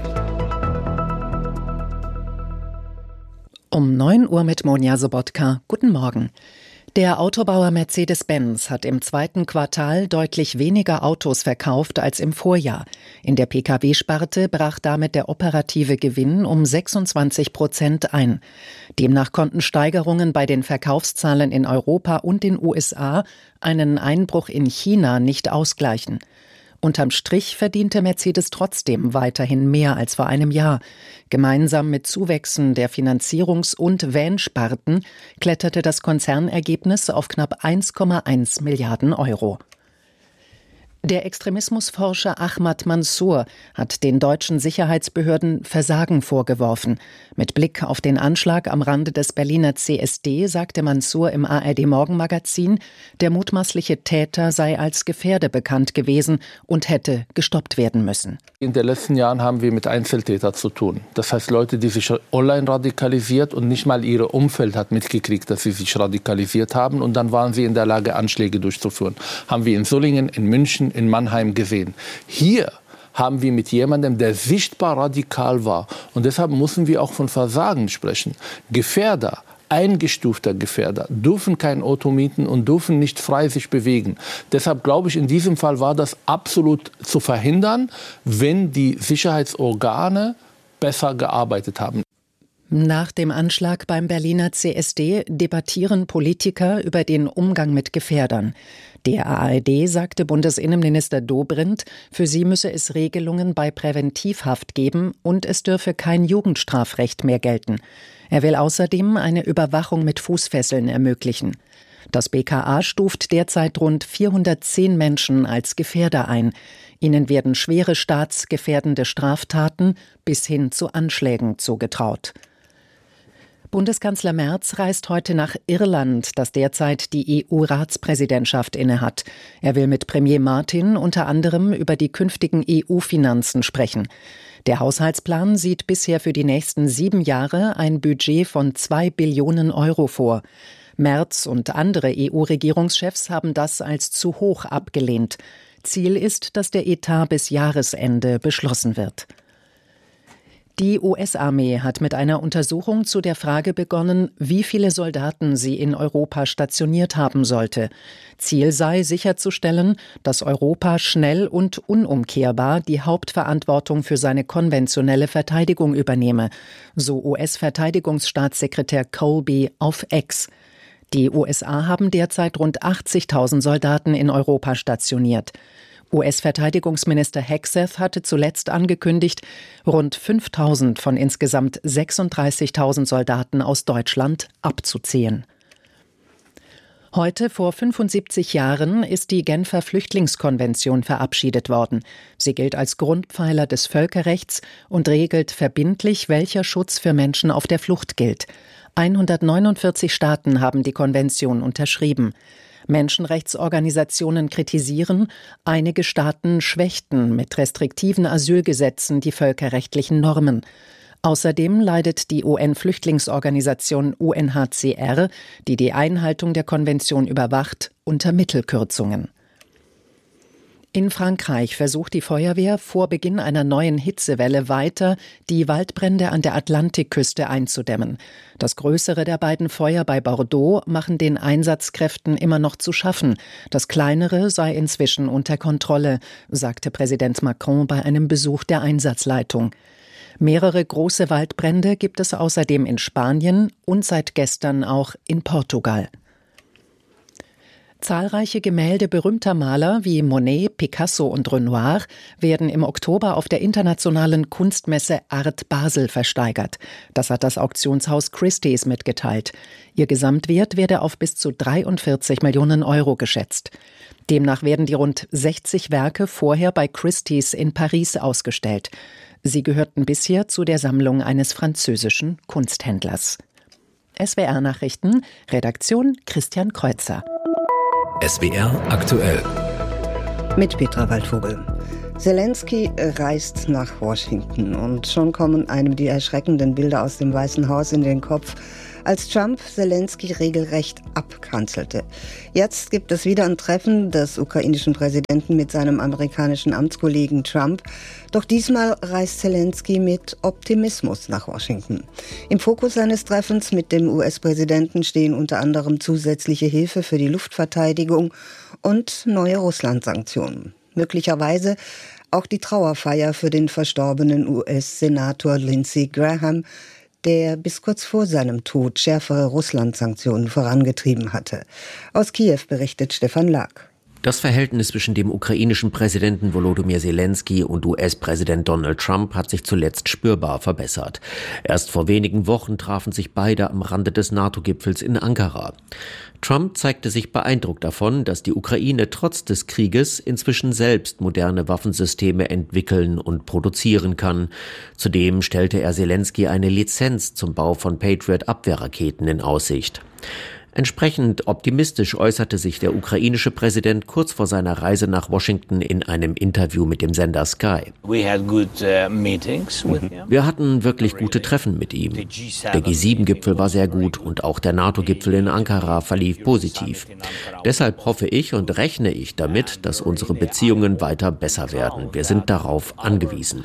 Um neun Uhr mit Monja Sobotka. Guten Morgen. Der Autobauer Mercedes-Benz hat im zweiten Quartal deutlich weniger Autos verkauft als im Vorjahr. In der P K W-Sparte brach damit der operative Gewinn um sechsundzwanzig Prozent ein. Demnach konnten Steigerungen bei den Verkaufszahlen in Europa und den U S A einen Einbruch in China nicht ausgleichen. Unterm Strich verdiente Mercedes trotzdem weiterhin mehr als vor einem Jahr. Gemeinsam mit Zuwächsen der Finanzierungs- und Van-Sparten kletterte das Konzernergebnis auf knapp eins Komma eins Milliarden Euro. Der Extremismusforscher Ahmad Mansour hat den deutschen Sicherheitsbehörden Versagen vorgeworfen. Mit Blick auf den Anschlag am Rande des Berliner C S D sagte Mansour im A R D-Morgenmagazin, der mutmaßliche Täter sei als Gefährder bekannt gewesen und hätte gestoppt werden müssen. In den letzten Jahren haben wir mit Einzeltätern zu tun. Das heißt Leute, die sich online radikalisiert und nicht mal ihr Umfeld hat mitgekriegt, dass sie sich radikalisiert haben. Und dann waren sie in der Lage, Anschläge durchzuführen. Haben wir in Solingen, in München, in Mannheim gesehen. Hier haben wir mit jemandem, der sichtbar radikal war. Und deshalb müssen wir auch von Versagen sprechen. Gefährder, eingestufter Gefährder, dürfen kein Auto mieten und dürfen nicht frei sich bewegen. Deshalb glaube ich, in diesem Fall war das absolut zu verhindern, wenn die Sicherheitsorgane besser gearbeitet haben. Nach dem Anschlag beim Berliner C S D debattieren Politiker über den Umgang mit Gefährdern. Der A R D sagte Bundesinnenminister Dobrindt, für sie müsse es Regelungen bei Präventivhaft geben und es dürfe kein Jugendstrafrecht mehr gelten. Er will außerdem eine Überwachung mit Fußfesseln ermöglichen. Das B K A stuft derzeit rund vierhundertzehn Menschen als Gefährder ein. Ihnen werden schwere staatsgefährdende Straftaten bis hin zu Anschlägen zugetraut. Bundeskanzler Merz reist heute nach Irland, das derzeit die E U-Ratspräsidentschaft innehat. Er will mit Premier Martin unter anderem über die künftigen E U-Finanzen sprechen. Der Haushaltsplan sieht bisher für die nächsten sieben Jahre ein Budget von zwei Billionen Euro vor. Merz und andere E U-Regierungschefs haben das als zu hoch abgelehnt. Ziel ist, dass der Etat bis Jahresende beschlossen wird. Die U S-Armee hat mit einer Untersuchung zu der Frage begonnen, wie viele Soldaten sie in Europa stationiert haben sollte. Ziel sei sicherzustellen, dass Europa schnell und unumkehrbar die Hauptverantwortung für seine konventionelle Verteidigung übernehme, so U S-Verteidigungsstaatssekretär Colby auf X. Die U S A haben derzeit rund achtzigtausend Soldaten in Europa stationiert. U S-Verteidigungsminister Hegseth hatte zuletzt angekündigt, rund fünftausend von insgesamt sechsunddreißigtausend Soldaten aus Deutschland abzuziehen. Heute vor fünfundsiebzig Jahren ist die Genfer Flüchtlingskonvention verabschiedet worden. Sie gilt als Grundpfeiler des Völkerrechts und regelt verbindlich, welcher Schutz für Menschen auf der Flucht gilt. hundertneunundvierzig Staaten haben die Konvention unterschrieben. Menschenrechtsorganisationen kritisieren, einige Staaten schwächten mit restriktiven Asylgesetzen die völkerrechtlichen Normen. Außerdem leidet die U N-Flüchtlingsorganisation U N H C R, die die Einhaltung der Konvention überwacht, unter Mittelkürzungen. In Frankreich versucht die Feuerwehr vor Beginn einer neuen Hitzewelle weiter, die Waldbrände an der Atlantikküste einzudämmen. Das größere der beiden Feuer bei Bordeaux machen den Einsatzkräften immer noch zu schaffen. Das kleinere sei inzwischen unter Kontrolle, sagte Präsident Macron bei einem Besuch der Einsatzleitung. Mehrere große Waldbrände gibt es außerdem in Spanien und seit gestern auch in Portugal. Zahlreiche Gemälde berühmter Maler wie Monet, Picasso und Renoir werden im Oktober auf der internationalen Kunstmesse Art Basel versteigert. Das hat das Auktionshaus Christie's mitgeteilt. Ihr Gesamtwert werde auf bis zu dreiundvierzig Millionen Euro geschätzt. Demnach werden die rund sechzig Werke vorher bei Christie's in Paris ausgestellt. Sie gehörten bisher zu der Sammlung eines französischen Kunsthändlers. S W R-Nachrichten, Redaktion Christian Kreuzer. S W R aktuell. Mit Petra Waldvogel. Zelensky reist nach Washington und schon kommen einem die erschreckenden Bilder aus dem Weißen Haus in den Kopf, als Trump Zelensky regelrecht abkanzelte. Jetzt gibt es wieder ein Treffen des ukrainischen Präsidenten mit seinem amerikanischen Amtskollegen Trump. Doch diesmal reist Zelensky mit Optimismus nach Washington. Im Fokus seines Treffens mit dem U S-Präsidenten stehen unter anderem zusätzliche Hilfe für die Luftverteidigung und neue Russland-Sanktionen. Möglicherweise auch die Trauerfeier für den verstorbenen U S-Senator Lindsey Graham, der bis kurz vor seinem Tod schärfere Russland-Sanktionen vorangetrieben hatte. Aus Kiew berichtet Stefan Lag. Das Verhältnis zwischen dem ukrainischen Präsidenten Volodymyr Zelensky und U S-Präsident Donald Trump hat sich zuletzt spürbar verbessert. Erst vor wenigen Wochen trafen sich beide am Rande des NATO-Gipfels in Ankara. Trump zeigte sich beeindruckt davon, dass die Ukraine trotz des Krieges inzwischen selbst moderne Waffensysteme entwickeln und produzieren kann. Zudem stellte er Zelensky eine Lizenz zum Bau von Patriot-Abwehrraketen in Aussicht. Entsprechend optimistisch äußerte sich der ukrainische Präsident kurz vor seiner Reise nach Washington in einem Interview mit dem Sender Sky. Wir hatten wirklich gute Treffen mit ihm. Der G sieben Gipfel war sehr gut und auch der NATO-Gipfel in Ankara verlief positiv. Deshalb hoffe ich und rechne ich damit, dass unsere Beziehungen weiter besser werden. Wir sind darauf angewiesen.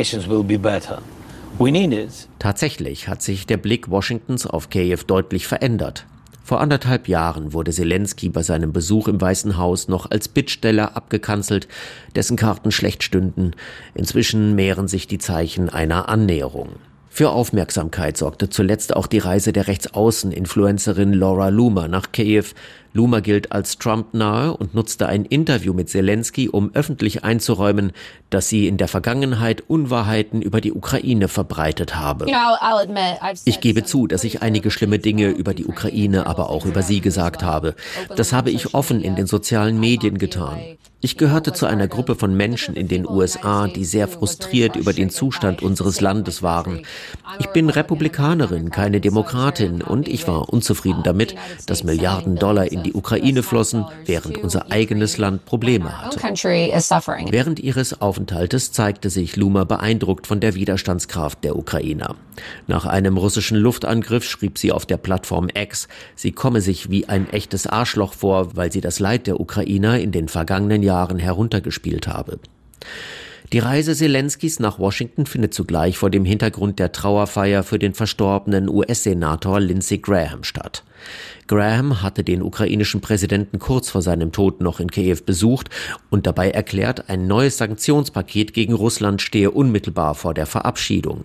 Tatsächlich hat sich der Blick Washingtons auf Kiew deutlich verändert. Vor anderthalb Jahren wurde Zelensky bei seinem Besuch im Weißen Haus noch als Bittsteller abgekanzelt, dessen Karten schlecht stünden. Inzwischen mehren sich die Zeichen einer Annäherung. Für Aufmerksamkeit sorgte zuletzt auch die Reise der Rechtsaußen-Influencerin Laura Loomer nach Kiew. Loomer gilt als Trump-nahe und nutzte ein Interview mit Zelensky, um öffentlich einzuräumen, dass sie in der Vergangenheit Unwahrheiten über die Ukraine verbreitet habe. Ich gebe zu, dass ich einige schlimme Dinge über die Ukraine, aber auch über sie gesagt habe. Das habe ich offen in den sozialen Medien getan. Ich gehörte zu einer Gruppe von Menschen in den U S A, die sehr frustriert über den Zustand unseres Landes waren. Ich bin Republikanerin, keine Demokratin, und ich war unzufrieden damit, dass Milliarden Dollar in die Ukraine flossen, während unser eigenes Land Probleme hatte. Während ihres Aufenthaltes zeigte sich Loomer beeindruckt von der Widerstandskraft der Ukrainer. Nach einem russischen Luftangriff schrieb sie auf der Plattform X, sie komme sich wie ein echtes Arschloch vor, weil sie das Leid der Ukrainer in den vergangenen Jahren heruntergespielt habe. Die Reise Zelenskys nach Washington findet zugleich vor dem Hintergrund der Trauerfeier für den verstorbenen U S-Senator Lindsey Graham statt. Graham hatte den ukrainischen Präsidenten kurz vor seinem Tod noch in Kiew besucht und dabei erklärt, ein neues Sanktionspaket gegen Russland stehe unmittelbar vor der Verabschiedung.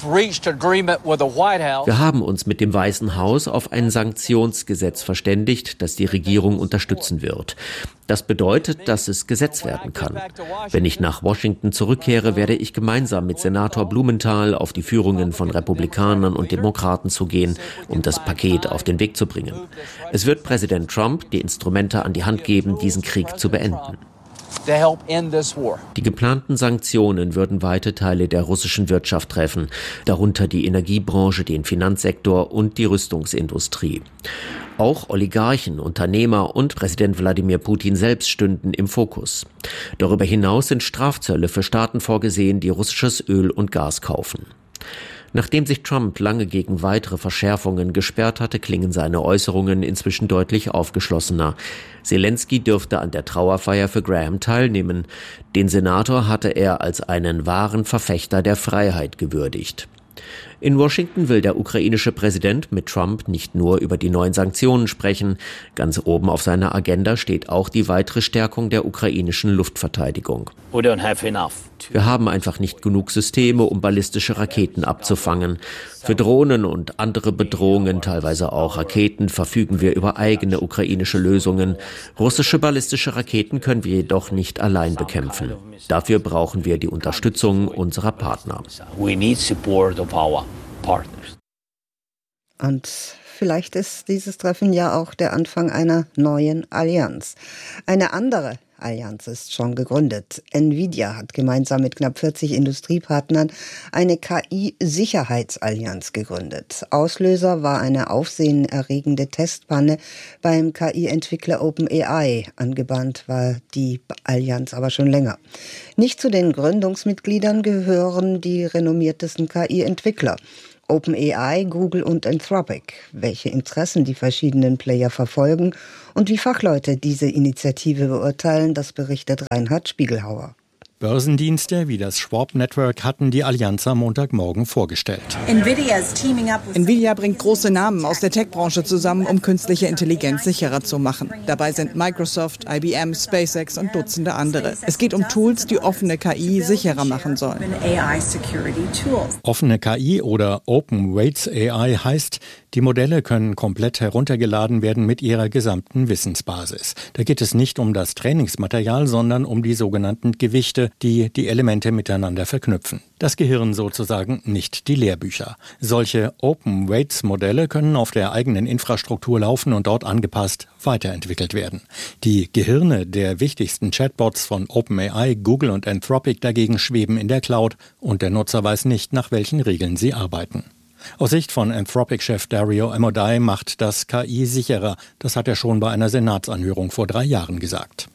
Wir haben uns mit dem Weißen Haus auf ein Sanktionsgesetz verständigt, das die Regierung unterstützen wird. Das bedeutet, dass es Gesetz werden kann. Wenn ich nach Washington zurückkehre, werde ich gemeinsam mit Senator Blumenthal auf die Führungen von Republikanern und Demokraten zugehen, um das Paket auf den Weg zu bringen. Es wird Präsident Trump die Instrumente an die Hand geben, diesen Krieg zu beenden. Die geplanten Sanktionen würden weite Teile der russischen Wirtschaft treffen, darunter die Energiebranche, den Finanzsektor und die Rüstungsindustrie. Auch Oligarchen, Unternehmer und Präsident Wladimir Putin selbst stünden im Fokus. Darüber hinaus sind Strafzölle für Staaten vorgesehen, die russisches Öl und Gas kaufen. Nachdem sich Trump lange gegen weitere Verschärfungen gesperrt hatte, klingen seine Äußerungen inzwischen deutlich aufgeschlossener. Zelensky dürfte an der Trauerfeier für Graham teilnehmen. Den Senator hatte er als einen wahren Verfechter der Freiheit gewürdigt. In Washington will der ukrainische Präsident mit Trump nicht nur über die neuen Sanktionen sprechen. Ganz oben auf seiner Agenda steht auch die weitere Stärkung der ukrainischen Luftverteidigung. Wir haben einfach nicht genug Systeme, um ballistische Raketen abzufangen. Für Drohnen und andere Bedrohungen, teilweise auch Raketen, verfügen wir über eigene ukrainische Lösungen. Russische ballistische Raketen können wir jedoch nicht allein bekämpfen. Dafür brauchen wir die Unterstützung unserer Partner. Und vielleicht ist dieses Treffen ja auch der Anfang einer neuen Allianz. Eine andere Allianz ist schon gegründet. Nvidia hat gemeinsam mit knapp vierzig Industriepartnern eine K I-Sicherheitsallianz gegründet. Auslöser war eine aufsehenerregende Testpanne beim K I-Entwickler OpenAI. Angebahnt war die Allianz aber schon länger. Nicht zu den Gründungsmitgliedern gehören die renommiertesten K I-Entwickler. OpenAI, Google und Anthropic. Welche Interessen die verschiedenen Player verfolgen und wie Fachleute diese Initiative beurteilen, das berichtet Reinhard Spiegelhauer. Börsendienste wie das Schwab Network hatten die Allianz am Montagmorgen vorgestellt. Nvidia bringt große Namen aus der Tech-Branche zusammen, um künstliche Intelligenz sicherer zu machen. Dabei sind Microsoft, I B M, SpaceX und Dutzende andere. Es geht um Tools, die offene K I sicherer machen sollen. Offene K I oder Open Weights A I heißt, die Modelle können komplett heruntergeladen werden mit ihrer gesamten Wissensbasis. Da geht es nicht um das Trainingsmaterial, sondern um die sogenannten Gewichte, die die Elemente miteinander verknüpfen. Das Gehirn sozusagen, nicht die Lehrbücher. Solche Open Weights Modelle können auf der eigenen Infrastruktur laufen und dort angepasst weiterentwickelt werden. Die Gehirne der wichtigsten Chatbots von OpenAI, Google und Anthropic dagegen schweben in der Cloud und der Nutzer weiß nicht, nach welchen Regeln sie arbeiten. Aus Sicht von Anthropic-Chef Dario Amodei macht das K I sicherer. Das hat er schon bei einer Senatsanhörung vor drei Jahren gesagt.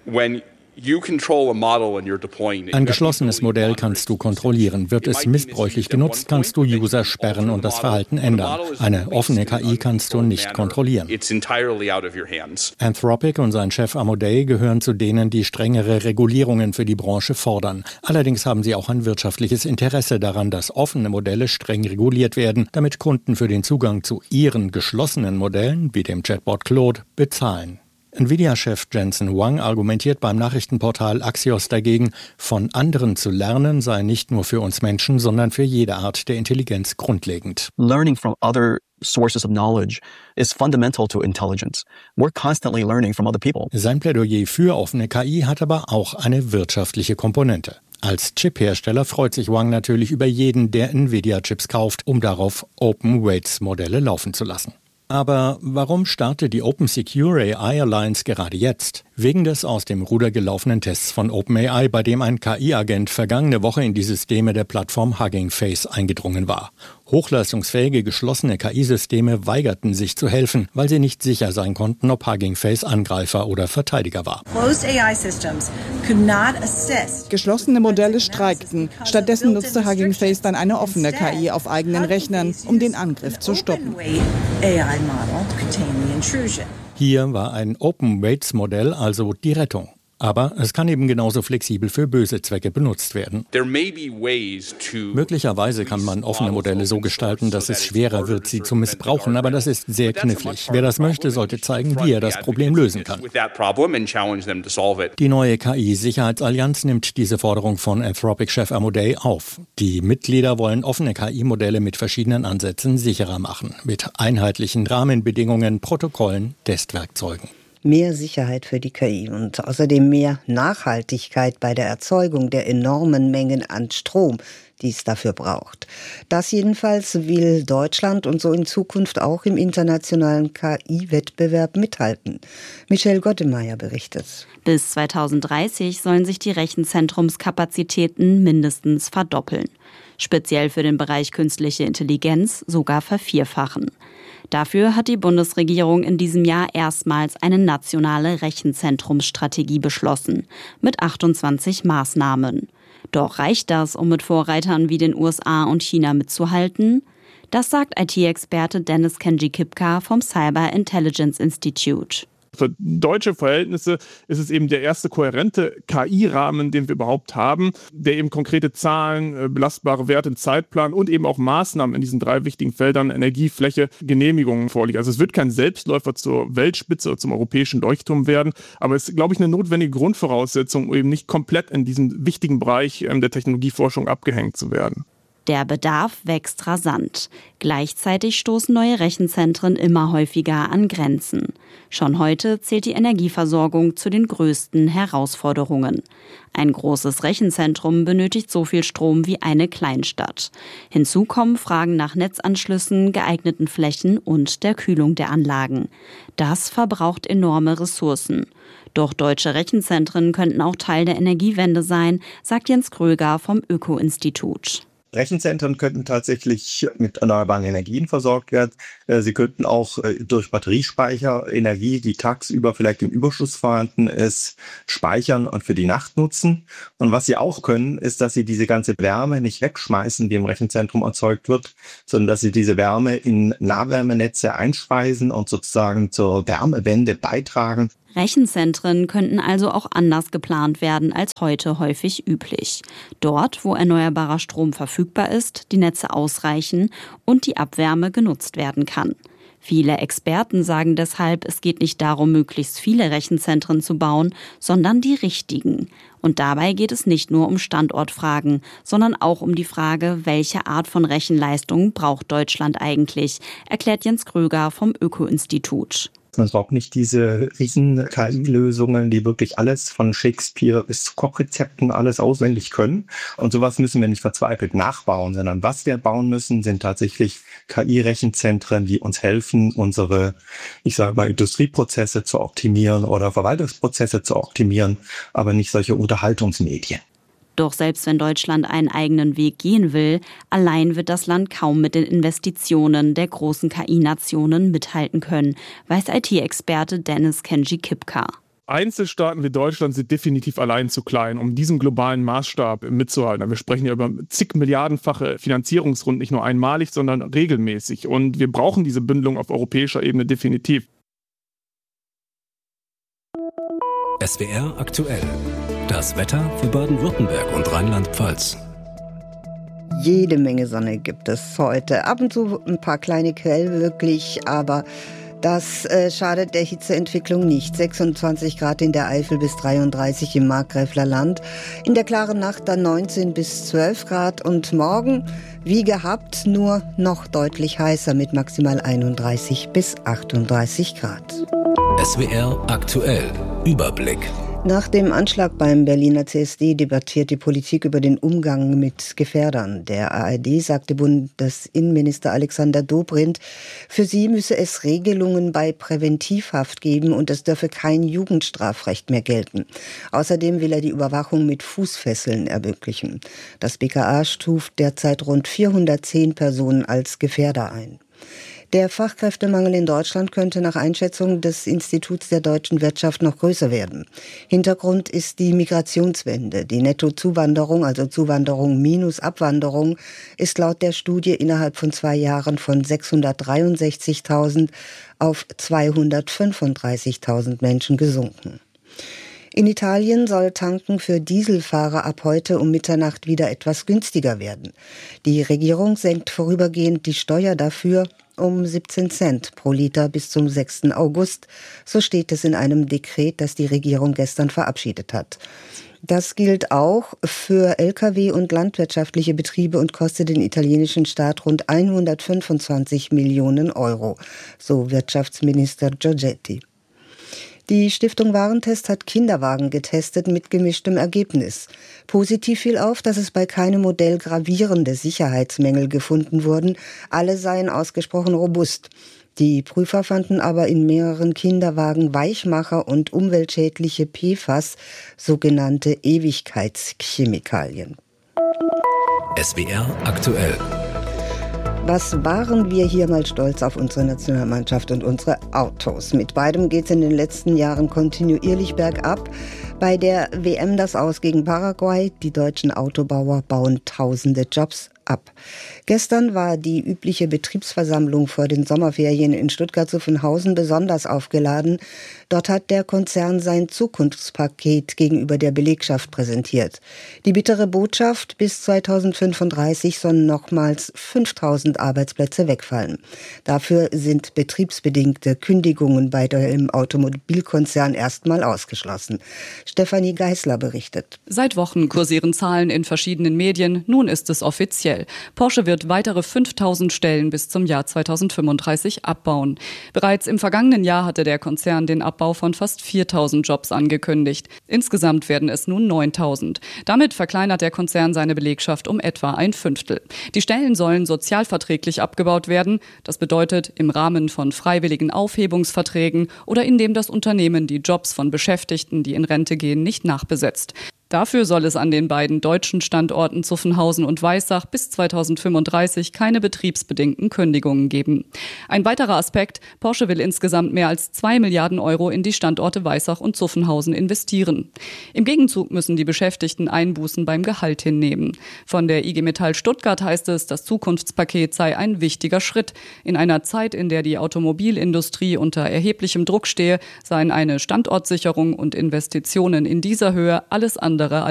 Ein geschlossenes Modell kannst du kontrollieren. Wird es missbräuchlich genutzt, kannst du User sperren und das Verhalten ändern. Eine offene K I kannst du nicht kontrollieren. Anthropic und sein Chef Amodei gehören zu denen, die strengere Regulierungen für die Branche fordern. Allerdings haben sie auch ein wirtschaftliches Interesse daran, dass offene Modelle streng reguliert werden, damit Kunden für den Zugang zu ihren geschlossenen Modellen, wie dem Chatbot Claude, bezahlen. Nvidia-Chef Jensen Huang argumentiert beim Nachrichtenportal Axios dagegen, von anderen zu lernen sei nicht nur für uns Menschen, sondern für jede Art der Intelligenz grundlegend. Learning from other sources of knowledge is fundamental to intelligence. We're constantly learning from other people. Sein Plädoyer für offene K I hat aber auch eine wirtschaftliche Komponente. Als Chip-Hersteller freut sich Huang natürlich über jeden, der Nvidia-Chips kauft, um darauf Open-Weights-Modelle laufen zu lassen. Aber warum startet die Open Secure A I Alliance gerade jetzt? Wegen des aus dem Ruder gelaufenen Tests von OpenAI, bei dem ein K I-Agent vergangene Woche in die Systeme der Plattform Hugging Face eingedrungen war. Hochleistungsfähige geschlossene K I-Systeme weigerten sich zu helfen, weil sie nicht sicher sein konnten, ob Hugging Face Angreifer oder Verteidiger war. Geschlossene Modelle streikten. Stattdessen nutzte Hugging Face dann eine offene K I auf eigenen Rechnern, um den Angriff zu stoppen. Hier war ein Open-Weights-Modell also die Rettung. Aber es kann eben genauso flexibel für böse Zwecke benutzt werden. Möglicherweise kann man offene Modelle so gestalten, dass es schwerer wird, sie zu missbrauchen, aber das ist sehr knifflig. Wer das möchte, sollte zeigen, wie er das Problem lösen kann. Die neue K I-Sicherheitsallianz nimmt diese Forderung von Anthropic-Chef Amodei auf. Die Mitglieder wollen offene K I-Modelle mit verschiedenen Ansätzen sicherer machen, mit einheitlichen Rahmenbedingungen, Protokollen, Testwerkzeugen. Mehr Sicherheit für die K I und außerdem mehr Nachhaltigkeit bei der Erzeugung der enormen Mengen an Strom, die es dafür braucht. Das jedenfalls will Deutschland und so in Zukunft auch im internationalen K I-Wettbewerb mithalten. Michelle Gottemeyer berichtet. Bis zweitausenddreißig sollen sich die Rechenzentrumskapazitäten mindestens verdoppeln. Speziell für den Bereich künstliche Intelligenz sogar vervierfachen. Dafür hat die Bundesregierung in diesem Jahr erstmals eine nationale Rechenzentrumsstrategie beschlossen, mit achtundzwanzig Maßnahmen. Doch reicht das, um mit Vorreitern wie den U S A und China mitzuhalten? Das sagt I T-Experte Dennis Kenji-Kipka vom Cyber Intelligence Institute. Für deutsche Verhältnisse ist es eben der erste kohärente K I-Rahmen, den wir überhaupt haben, der eben konkrete Zahlen, belastbare Werte, einen Zeitplan und eben auch Maßnahmen in diesen drei wichtigen Feldern Energie, Fläche, Genehmigungen vorliegen. Also es wird kein Selbstläufer zur Weltspitze oder zum europäischen Leuchtturm werden, aber es ist, glaube ich, eine notwendige Grundvoraussetzung, um eben nicht komplett in diesem wichtigen Bereich der Technologieforschung abgehängt zu werden. Der Bedarf wächst rasant. Gleichzeitig stoßen neue Rechenzentren immer häufiger an Grenzen. Schon heute zählt die Energieversorgung zu den größten Herausforderungen. Ein großes Rechenzentrum benötigt so viel Strom wie eine Kleinstadt. Hinzu kommen Fragen nach Netzanschlüssen, geeigneten Flächen und der Kühlung der Anlagen. Das verbraucht enorme Ressourcen. Doch deutsche Rechenzentren könnten auch Teil der Energiewende sein, sagt Jens Kröger vom Öko-Institut. Rechenzentren könnten tatsächlich mit erneuerbaren Energien versorgt werden. Sie könnten auch durch Batteriespeicher Energie, die tagsüber vielleicht im Überschuss vorhanden ist, speichern und für die Nacht nutzen. Und was sie auch können, ist, dass sie diese ganze Wärme nicht wegschmeißen, die im Rechenzentrum erzeugt wird, sondern dass sie diese Wärme in Nahwärmenetze einspeisen und sozusagen zur Wärmewende beitragen. Rechenzentren könnten also auch anders geplant werden als heute häufig üblich. Dort, wo erneuerbarer Strom verfügbar ist, die Netze ausreichen und die Abwärme genutzt werden kann. Viele Experten sagen deshalb, es geht nicht darum, möglichst viele Rechenzentren zu bauen, sondern die richtigen. Und dabei geht es nicht nur um Standortfragen, sondern auch um die Frage, welche Art von Rechenleistung braucht Deutschland eigentlich, erklärt Jens Kröger vom Öko-Institut. Man braucht nicht diese riesen K I-Lösungen, die wirklich alles von Shakespeare bis zu Kochrezepten alles auswendig können. Und sowas müssen wir nicht verzweifelt nachbauen, sondern was wir bauen müssen, sind tatsächlich K I-Rechenzentren, die uns helfen, unsere, ich sage mal, Industrieprozesse zu optimieren oder Verwaltungsprozesse zu optimieren, aber nicht solche Unterhaltungsmedien. Doch selbst wenn Deutschland einen eigenen Weg gehen will, allein wird das Land kaum mit den Investitionen der großen K I-Nationen mithalten können, weiß I T-Experte Dennis Kenji-Kipka. Einzelstaaten wie Deutschland sind definitiv allein zu klein, um diesen globalen Maßstab mitzuhalten. Wir sprechen ja über zig Milliardenfache Finanzierungsrunden, nicht nur einmalig, sondern regelmäßig. Und wir brauchen diese Bündelung auf europäischer Ebene definitiv. S W R aktuell. Das Wetter für Baden-Württemberg und Rheinland-Pfalz. Jede Menge Sonne gibt es heute. Ab und zu ein paar kleine Quellen wirklich, aber das äh, schadet der Hitzeentwicklung nicht. sechsundzwanzig Grad in der Eifel bis dreiunddreißig im Markgräfler Land. In der klaren Nacht dann neunzehn bis zwölf Grad und morgen, wie gehabt, nur noch deutlich heißer mit maximal einunddreißig bis achtunddreißig Grad. S W R aktuell. Überblick. Nach dem Anschlag beim Berliner C S D debattiert die Politik über den Umgang mit Gefährdern. Der A R D sagte Bundesinnenminister Alexander Dobrindt, für sie müsse es Regelungen bei Präventivhaft geben und es dürfe kein Jugendstrafrecht mehr gelten. Außerdem will er die Überwachung mit Fußfesseln ermöglichen. Das B K A stuft derzeit rund vierhundertzehn Personen als Gefährder ein. Der Fachkräftemangel in Deutschland könnte nach Einschätzung des Instituts der deutschen Wirtschaft noch größer werden. Hintergrund ist die Migrationswende. Die Nettozuwanderung, also Zuwanderung minus Abwanderung, ist laut der Studie innerhalb von zwei Jahren von sechshundertdreiundsechzigtausend auf zweihundertfünfunddreißigtausend Menschen gesunken. In Italien soll Tanken für Dieselfahrer ab heute um Mitternacht wieder etwas günstiger werden. Die Regierung senkt vorübergehend die Steuer dafür um siebzehn Cent pro Liter bis zum sechsten August. So steht es in einem Dekret, das die Regierung gestern verabschiedet hat. Das gilt auch für L K W und landwirtschaftliche Betriebe und kostet den italienischen Staat rund hundertfünfundzwanzig Millionen Euro, so Wirtschaftsminister Giorgetti. Die Stiftung Warentest hat Kinderwagen getestet mit gemischtem Ergebnis. Positiv fiel auf, dass es bei keinem Modell gravierende Sicherheitsmängel gefunden wurden. Alle seien ausgesprochen robust. Die Prüfer fanden aber in mehreren Kinderwagen Weichmacher und umweltschädliche P F A S, sogenannte Ewigkeitschemikalien. S W R aktuell. Was waren wir hier mal stolz auf unsere Nationalmannschaft und unsere Autos? Mit beidem geht es in den letzten Jahren kontinuierlich bergab. Bei der W M das Aus gegen Paraguay. Die deutschen Autobauer bauen tausende Jobs ab. Gestern war die übliche Betriebsversammlung vor den Sommerferien in Stuttgart-Zuffenhausen besonders aufgeladen. Dort hat der Konzern sein Zukunftspaket gegenüber der Belegschaft präsentiert. Die bittere Botschaft: bis zweitausendfünfunddreißig sollen nochmals fünftausend Arbeitsplätze wegfallen. Dafür sind betriebsbedingte Kündigungen bei dem Automobilkonzern erstmal ausgeschlossen. Stefanie Geisler berichtet. Seit Wochen kursieren Zahlen in verschiedenen Medien. Nun ist es offiziell. Porsche wird weitere fünftausend Stellen bis zum Jahr zweitausendfünfunddreißig abbauen. Bereits im vergangenen Jahr hatte der Konzern den Abbau von fast viertausend Jobs angekündigt. Insgesamt werden es nun neuntausend. Damit verkleinert der Konzern seine Belegschaft um etwa ein Fünftel. Die Stellen sollen sozialverträglich abgebaut werden. Das bedeutet im Rahmen von freiwilligen Aufhebungsverträgen oder indem das Unternehmen die Jobs von Beschäftigten, die in Rente gehen, nicht nachbesetzt. Dafür soll es an den beiden deutschen Standorten Zuffenhausen und Weissach bis zweitausendfünfunddreißig keine betriebsbedingten Kündigungen geben. Ein weiterer Aspekt: Porsche will insgesamt mehr als zwei Milliarden Euro in die Standorte Weissach und Zuffenhausen investieren. Im Gegenzug müssen die Beschäftigten Einbußen beim Gehalt hinnehmen. Von der I G Metall Stuttgart heißt es, das Zukunftspaket sei ein wichtiger Schritt. In einer Zeit, in der die Automobilindustrie unter erheblichem Druck stehe, seien eine Standortsicherung und Investitionen in dieser Höhe alles andere